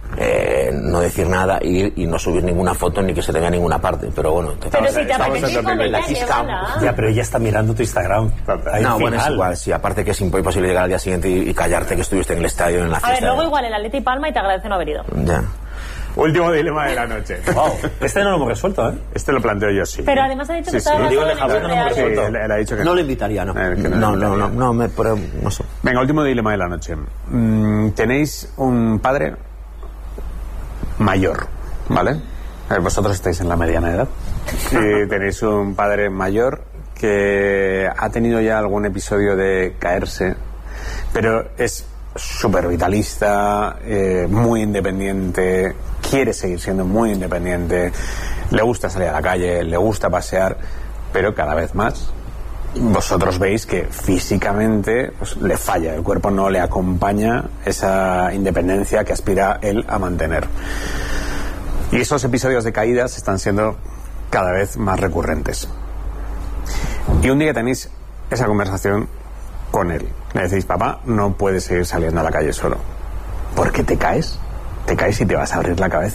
Speaker 7: eh, no decir nada y, y no subir ninguna foto ni que se tenga en ninguna parte. Pero bueno, te
Speaker 6: Pero si te
Speaker 4: estamos
Speaker 6: apetece
Speaker 4: en
Speaker 6: con ella,
Speaker 4: dos mil veinte.
Speaker 6: llévala.
Speaker 5: Ya, pero ella está mirando tu Instagram. Ahí
Speaker 7: no,
Speaker 5: al
Speaker 7: bueno, es
Speaker 5: final.
Speaker 7: igual, sí, aparte que es imposible llegar al día siguiente y, y callarte que estuviste en el estadio en la
Speaker 6: A
Speaker 7: fiesta.
Speaker 6: ver, luego
Speaker 7: de-
Speaker 6: igual el Atleti palma y te agradece no haber ido.
Speaker 7: Ya.
Speaker 4: Último dilema de la noche.
Speaker 5: Wow, este no lo hemos resuelto, ¿eh?
Speaker 4: Este lo planteo yo, sí.
Speaker 6: Pero además ha dicho que
Speaker 4: Sí,
Speaker 6: estaba
Speaker 4: sí.
Speaker 6: basado
Speaker 5: Digo, el de
Speaker 6: en
Speaker 5: Javier
Speaker 6: hechos
Speaker 5: no lo hemos
Speaker 4: Sí,
Speaker 6: reales.
Speaker 5: resuelto.
Speaker 4: él, él ha dicho que
Speaker 7: No lo invitaría, no.
Speaker 4: Eh, que
Speaker 7: No, no, no,
Speaker 4: invitaría.
Speaker 7: no, me, pero, no sé.
Speaker 4: Venga, último dilema de la noche. Mm, tenéis un padre mayor, ¿vale? Eh, Vosotros estáis en la mediana edad. Y tenéis un padre mayor que ha tenido ya algún episodio de caerse, pero es súper vitalista, eh, muy independiente, quiere seguir siendo muy independiente, le gusta salir a la calle, le gusta pasear, pero cada vez más vosotros veis que físicamente pues, le falla, el cuerpo no le acompaña esa independencia que aspira él a mantener. Y esos episodios de caídas están siendo cada vez más recurrentes. Y un día tenéis esa conversación con él. Le decís, papá, no puedes seguir saliendo a la calle solo. Porque te caes, te caes y te vas a abrir la cabeza.